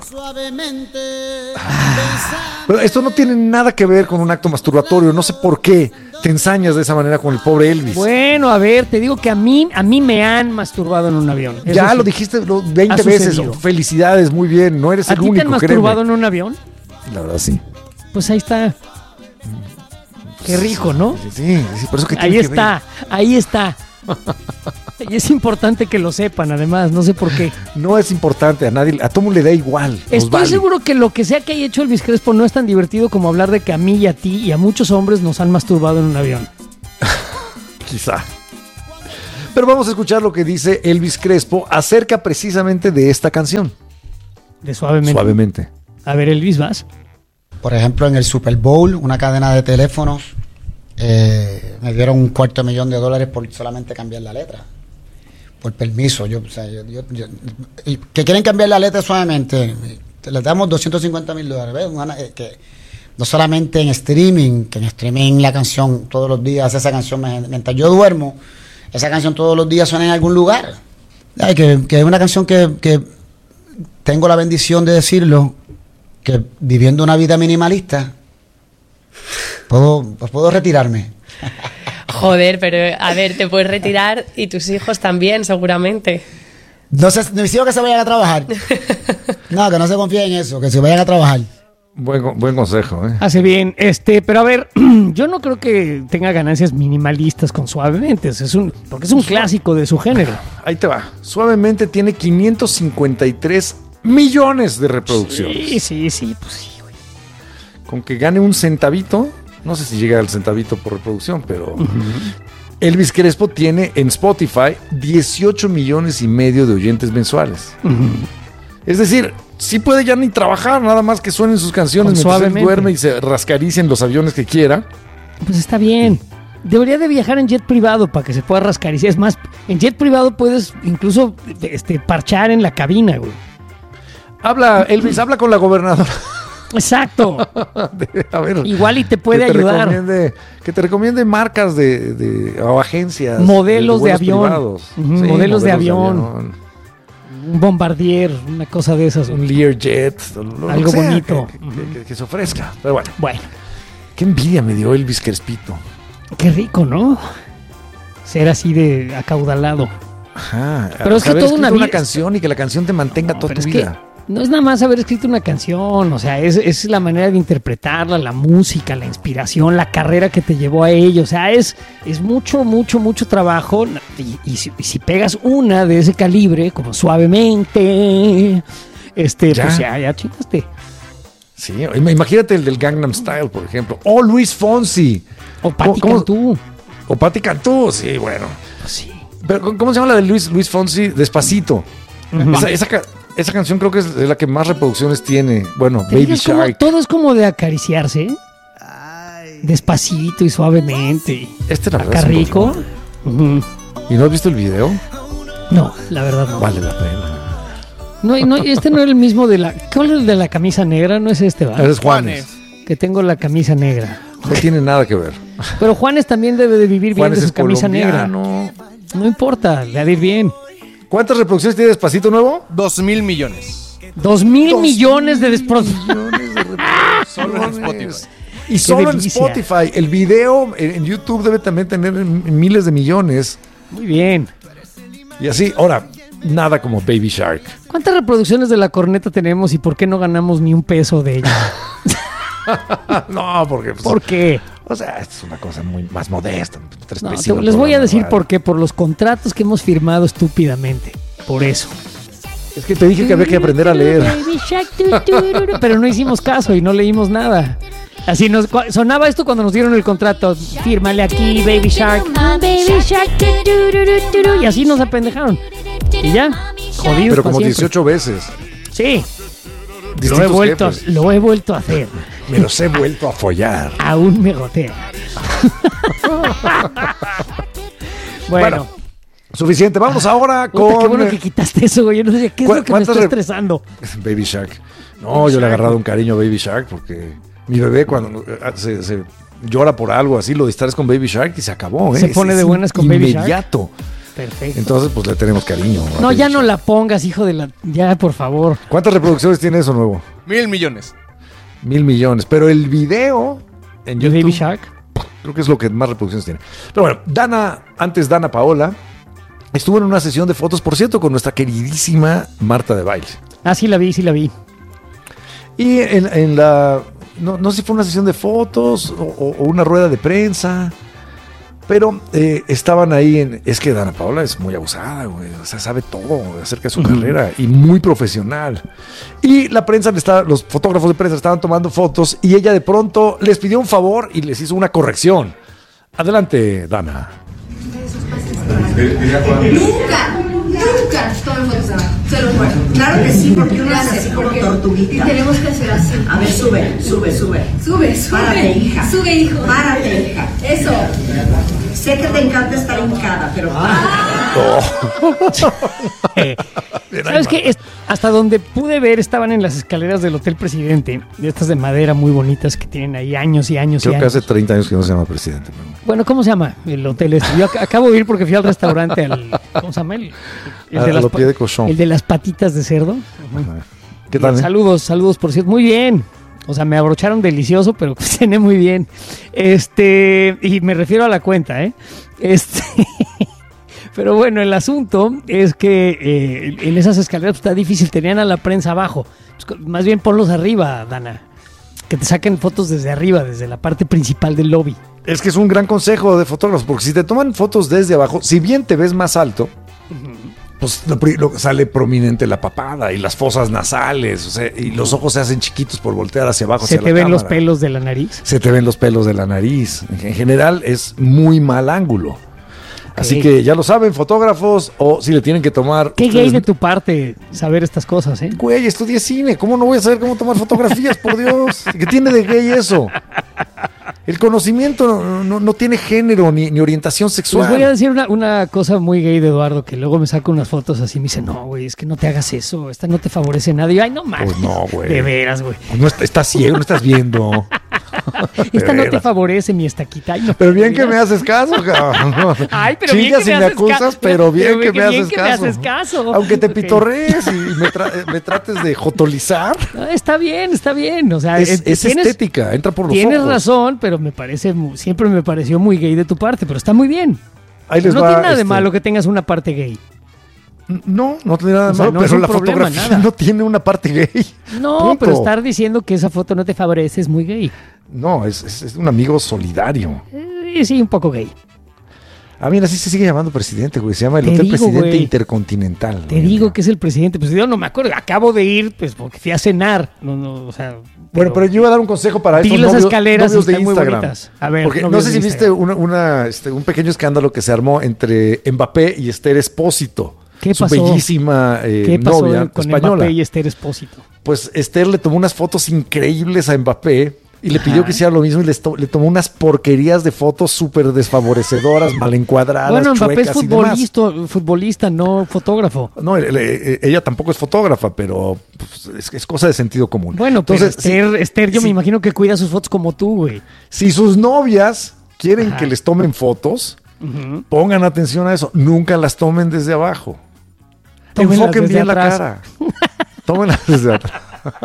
Pero esto no tiene nada que ver con un acto masturbatorio. No sé por qué. te ensañas de esa manera con el pobre Elvis. Bueno, a ver, te digo que a mí, a mí me han masturbado en un avión. Eso ya sí. lo dijiste veinte veces. Felicidades, muy bien. No eres ¿A el ti único, te han masturbado créeme. en un avión? La verdad, sí. Pues ahí está. Qué rico, ¿no? Sí, sí, sí, por eso que ahí tiene está, que ver. ahí está. Y es importante que lo sepan, además, no sé por qué. No es importante, a nadie, a todo mundo le da igual. Estoy vale. seguro que lo que sea que haya hecho Elvis Crespo no es tan divertido como hablar de que a mí y a ti y a muchos hombres nos han masturbado en un avión. Quizá. Pero vamos a escuchar lo que dice Elvis Crespo acerca precisamente de esta canción. De Suavemente. Suavemente. A ver, Elvis, ¿vas? Por ejemplo, en el Super Bowl, una cadena de teléfonos, eh, me dieron un cuarto de millón de dólares por solamente cambiar la letra. Por permiso. Yo, o sea, yo, yo, yo, y que quieren cambiar la letra suavemente, les damos doscientos cincuenta mil dólares. ¿Ves? Una, eh, que no solamente en streaming, que en streaming la canción todos los días, esa canción, me, mientras yo duermo, esa canción todos los días suena en algún lugar. Ay, que, que es una canción que, que tengo la bendición de decirlo, que viviendo una vida minimalista, puedo, pues puedo retirarme. Joder, pero a ver, te puedes retirar y tus hijos también, seguramente. No sé, mis hijos que se vayan a trabajar. No, que no se confíen en eso, que se vayan a trabajar. Buen, buen consejo, ¿eh? Hace bien, este, pero a ver, yo no creo que tenga ganancias minimalistas con Suavemente, es un, porque es un clásico de su género. Ahí te va. Suavemente tiene quinientos cincuenta y tres millones de reproducciones. Sí, sí, sí, pues sí, güey. Con que gane un centavito, no sé si llega al centavito por reproducción, pero uh-huh. Elvis Crespo tiene en Spotify dieciocho millones y medio de oyentes mensuales. Uh-huh. Es decir, sí puede ya ni trabajar, nada más que suenen sus canciones Con mientras él Suavemente. duerme y se rascaricia en los aviones que quiera. Pues está bien. Debería de viajar en jet privado para que se pueda rascariciar. Es más, en jet privado puedes incluso este, parchar en la cabina, güey. Habla, Elvis, habla con la gobernadora. Exacto. A ver, igual y te puede que te ayudar. Recomiende, que te recomiende marcas de, de o agencias. Modelos de, de avión. Uh-huh, sí, modelos, modelos de avión. de avión. Un Bombardier, una cosa de esas. Un Learjet. Lo, algo lo que sea, bonito. Que, que, que, que se ofrezca. Pero bueno. Bueno. Qué envidia me dio Elvis Crespito. Qué rico, ¿no? Ser así de acaudalado. Ajá. Pero es que haber toda una, una canción y que la canción te mantenga no, toda tu es vida. Que no es nada más haber escrito una canción, o sea, es, es la manera de interpretarla, la música, la inspiración, la carrera que te llevó a ello. O sea, es, es mucho, mucho, mucho trabajo. Y, y, si, y si pegas una de ese calibre, como Suavemente, este, ¿Ya? pues ya, ya chingaste. Sí, imagínate el del Gangnam Style, por ejemplo. O Luis Fonsi. O Patti Cantú. O Patti Cantú, sí, bueno. Sí. Pero, ¿cómo se llama la de Luis, Luis Fonsi? Despacito. Uh-huh. Esa, esa, esa canción creo que es la que más reproducciones tiene. Bueno, Baby Shark. Todo es como de acariciarse. Ay. Despacito y suavemente. Este la Acá rico. Uh-huh. ¿Y no has visto el video? No, la verdad no. Vale la pena. No, no, este no era el mismo de la... ¿Cuál es el de la camisa negra? No es este, ¿va? Es Juanes. Que tengo la camisa negra. No tiene nada que ver. Pero Juanes también debe de vivir bien Juanes de su camisa colombiano. negra. No importa, le ha de ir bien. ¿Cuántas reproducciones tiene Despacito nuevo? Dos mil millones. Dos mil Dos millones de reproducciones. Solo en Spotify. Y solo en Spotify. El video en YouTube debe también tener miles de millones. Muy bien. Y así, ahora, nada como Baby Shark. ¿Cuántas reproducciones de La Corneta tenemos y por qué no ganamos ni un peso de ella? No, porque... Pues, ¿por qué? O sea, es una cosa muy más modesta. Tres no, te, les voy a decir por qué. Por los contratos que hemos firmado estúpidamente. Por eso. Es que te dije que había que aprender a leer. Pero no hicimos caso y no leímos nada. Así nos sonaba esto cuando nos dieron el contrato. Fírmale aquí, Baby Shark. Baby Shark. Y así nos apendejaron. Y ya, jodidos. Pero como siempre. dieciocho veces. Sí. Lo he, vuelto, lo he vuelto a hacer. Me los he vuelto a follar. Aún me gotea. bueno. bueno. Suficiente. Vamos ahora con... Puta, qué bueno que quitaste eso, güey. Yo no sé qué es lo que me está estresando. Baby Shark. No, Baby yo Shark. Le he agarrado un cariño a Baby Shark porque mi bebé cuando se, se llora por algo así, lo distraes con Baby Shark y se acabó. ¿eh? Se pone es, de buenas con Baby Shark. Inmediato. Perfecto. Entonces, pues le tenemos cariño. No, ya no la pongas, hijo de la... Ya, por favor. ¿Cuántas reproducciones tiene eso nuevo? Mil millones. Mil millones. Pero el video en YouTube... Baby Shark. Creo que es lo que más reproducciones tiene. Pero bueno, Dana, antes Dana Paola, estuvo en una sesión de fotos, por cierto, con nuestra queridísima Marta de Baile. Ah, sí la vi, sí la vi. Y en, en la... No, no sé si fue una sesión de fotos o, o, o una rueda de prensa, pero eh, estaban ahí en... Es que Dana Paola es muy abusada, güey. O sea, sabe todo acerca de su uh-huh. carrera y muy profesional. Y la prensa, le estaba, los fotógrafos de prensa estaban tomando fotos y ella de pronto les pidió un favor y les hizo una corrección. Adelante, Dana. Nunca, nunca tomen fotos abajo, se lo juro. Claro que sí, porque uno hace así como tortuguita. Tenemos que hacer así. A ver, sube, sube, sube. Sube, sube. Párate, hija. Sube, hijo. Párate, hija. Eso. Sé que te encanta estar hincada, pero ¿sabes qué? Hasta donde pude ver estaban en las escaleras del Hotel Presidente, de estas de madera muy bonitas que tienen ahí años y años Creo y que años. hace treinta años que no se llama Presidente. ¿No? Bueno, ¿cómo se llama el hotel este? Yo ac- acabo de ir porque fui al restaurante, al, ¿cómo se llama? El, el, a, de, a las, lo pie de cochón. el de las patitas de cerdo. ¿Qué tal? Bien, Eh? saludos, saludos, por cierto. Muy bien. O sea, me abrocharon delicioso, pero cené muy bien. Este, y me refiero a la cuenta, ¿eh? Este, pero bueno, el asunto es que eh, en esas escaleras pues, está difícil, tenían a la prensa abajo. Pues, más bien ponlos arriba, Dana. Que te saquen fotos desde arriba, desde la parte principal del lobby. Es que es un gran consejo de fotógrafos, porque si te toman fotos desde abajo, si bien te ves más alto, pues lo, lo, sale prominente la papada y las fosas nasales, o sea, y los ojos se hacen chiquitos por voltear hacia abajo. Se hacia te la ven cámara. los pelos de la nariz. Se te ven los pelos de la nariz. En general es muy mal ángulo. Así que ya lo saben, fotógrafos, o si le tienen que tomar... Qué ustedes... gay de tu parte saber estas cosas, ¿eh? Güey, estudié cine, ¿cómo no voy a saber cómo tomar fotografías, por Dios? ¿Qué tiene de gay eso? El conocimiento no, no, no tiene género ni, ni orientación sexual. Les voy a decir una, una cosa muy gay de Eduardo, que luego me saca unas fotos así y me dice, no, güey, es que no te hagas eso, esta no te favorece nada. Y yo, ay, no mames. Pues no, güey. De veras, güey. Pues no, estás ciego, no estás viendo. Esta no te favorece, mi estaquita. Ay, no, pero bien que me haces caso, cabrón. Ay, pero Chingas bien que me, me haces acusas, caso. pero bien pero que, me, bien haces que caso. me haces caso. Aunque te Okay. pitorrees y me, tra- me trates de jotolizar. Ah, está bien, está bien. O sea, es, es, es tienes, estética, entra por los tienes ojos. Tienes razón, pero me parece, siempre me pareció muy gay de tu parte, pero está muy bien. Ahí les no va, tiene nada este... de malo que tengas una parte gay. No, no tiene nada de o sea, malo, no pero la problema, fotografía nada. no tiene una parte gay. No, Punto. pero estar diciendo que esa foto no te favorece es muy gay. No, es, es, es un amigo solidario. Eh, sí, un poco gay. Ah, mira, así se sigue llamando presidente, güey. Se llama el Te Hotel digo, Presidente güey. Intercontinental. Te güey. digo que es el presidente. Pues yo no me acuerdo. Acabo de ir, pues, porque fui a cenar. No, no, o sea. Bueno, pero yo iba a dar un consejo para vi estos las novios, escaleras novios y de están muy Instagram. bonitas. A ver, Porque no novios sé de si viste Instagram. una, una, este, un pequeño escándalo que se armó entre Mbappé y Esther Espósito. ¿Qué su pasó? bellísima eh, ¿Qué pasó novia con española. Mbappé y Esther Espósito? Pues Esther le tomó unas fotos increíbles a Mbappé y le pidió Ajá. que hiciera lo mismo y le, to- le tomó unas porquerías de fotos súper desfavorecedoras, mal encuadradas, Bueno, Mbappé es chuecas y demás. futbolista, futbolista, no fotógrafo. No, le- le- ella tampoco es fotógrafa, pero pues, es, es cosa de sentido común. Bueno, entonces, pero Esther, si, Esther yo si- me imagino que cuida sus fotos como tú, güey. si sus novias quieren Ajá. que les tomen fotos, Ujú. pongan atención a eso. Nunca las tomen desde abajo. Tómenlas Enfoquen desde bien atrás. la cara. Tómenlas desde atrás.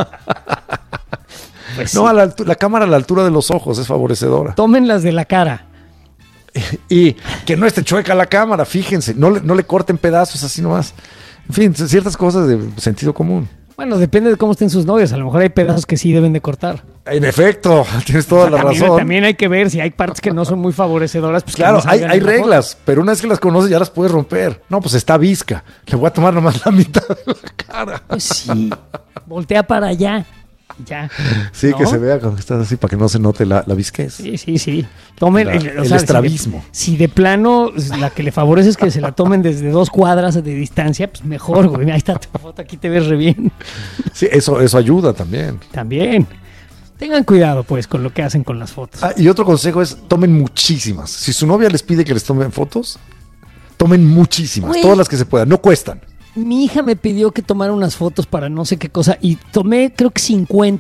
Pues no, sí. a la, altu- la cámara a la altura de los ojos es favorecedora. Tómenlas de la cara. Y que no esté chueca la cámara, fíjense. No le, no le corten pedazos así nomás. En fin, ciertas cosas de sentido común. Bueno, depende de cómo estén sus novios. A lo mejor hay pedazos que sí deben de cortar. En efecto, tienes toda O sea, la también, razón. también hay que ver si hay partes que no son muy favorecedoras. Pues que Claro, no hay, salgan hay en la foto. reglas, pero una vez que las conoces ya las puedes romper. No, pues está visca. Le voy a tomar nomás la mitad de la cara. Pues sí. Voltea para allá. Ya. Sí, ¿no? que se vea cuando estás así para que no se note la, la visquez. Sí, sí, sí. Tomen La- el, o el sea, estrabismo. Si de, si de plano la que le favorece es que se la tomen desde dos cuadras de distancia, pues mejor, güey. Ahí está tu foto, aquí te ves re bien. Sí, eso, eso ayuda también. También. Tengan cuidado, pues, con lo que hacen con las fotos. Ah, y otro consejo es, tomen muchísimas. Si su novia les pide que les tomen fotos, tomen muchísimas, Güey. todas las que se puedan, no cuestan. Mi hija me pidió que tomara unas fotos para no sé qué cosa y tomé creo que cincuenta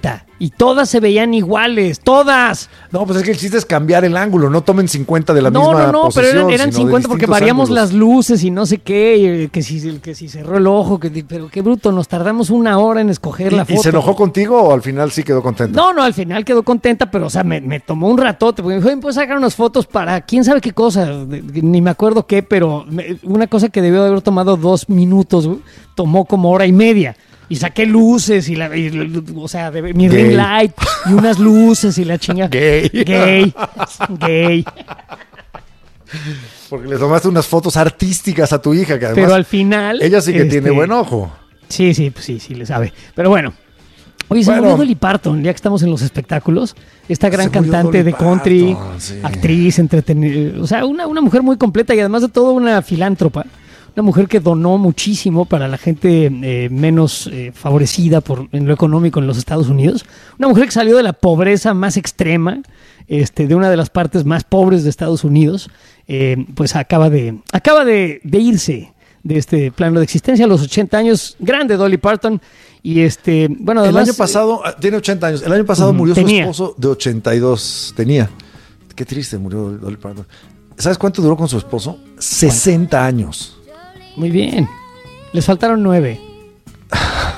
y todas se veían iguales, todas. No, pues es que el chiste es cambiar el ángulo, no tomen cincuenta de la no, misma No, no, no, pero eran, eran cincuenta porque variamos ángulos. las luces y no sé qué, que si, que si cerró el ojo, que, pero qué bruto, nos tardamos una hora en escoger ¿Y, la foto. ¿Y se enojó contigo o al final sí quedó contenta? No, no, al final quedó contenta, pero o sea, me, me tomó un ratote, porque me dijo, pues sacar unas fotos para quién sabe qué cosa, ni me acuerdo qué, pero me, una cosa que debió de haber tomado dos minutos, tomó como hora y media. Y saqué luces y la, y, o sea, de, mi Gay. ring light y unas luces y la chinga. Gay. Gay. Gay. Porque le tomaste unas fotos artísticas a tu hija, que además pero al final... ella sí que este, tiene buen ojo. Sí, sí, pues sí, sí le sabe. Pero bueno. Oye, se Bueno. murió Dolly Parton, ya que estamos en los espectáculos. Esta gran Se murió cantante Dolly de country, Parton, sí. actriz, entretenida. O sea, una, una mujer muy completa y además de todo una filántropa. Una mujer que donó muchísimo para la gente eh, menos eh, favorecida por, en lo económico en los Estados Unidos. Una mujer que salió de la pobreza más extrema, este, de una de las partes más pobres de Estados Unidos. Eh, pues acaba de, acaba de, de irse de este plano de existencia a los ochenta años. Grande Dolly Parton. Y este, bueno, además, el año pasado, eh, tiene ochenta años, el año pasado uh, murió tenía. su esposo de ochenta y dos, tenía. Qué triste, murió Dolly Parton. ¿Sabes cuánto duró con su esposo? sesenta años. Muy bien. Les faltaron nueve.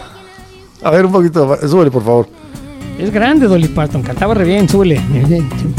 A ver, un poquito, súbele, por favor. Es grande Dolly Parton, cantaba re bien, súbele.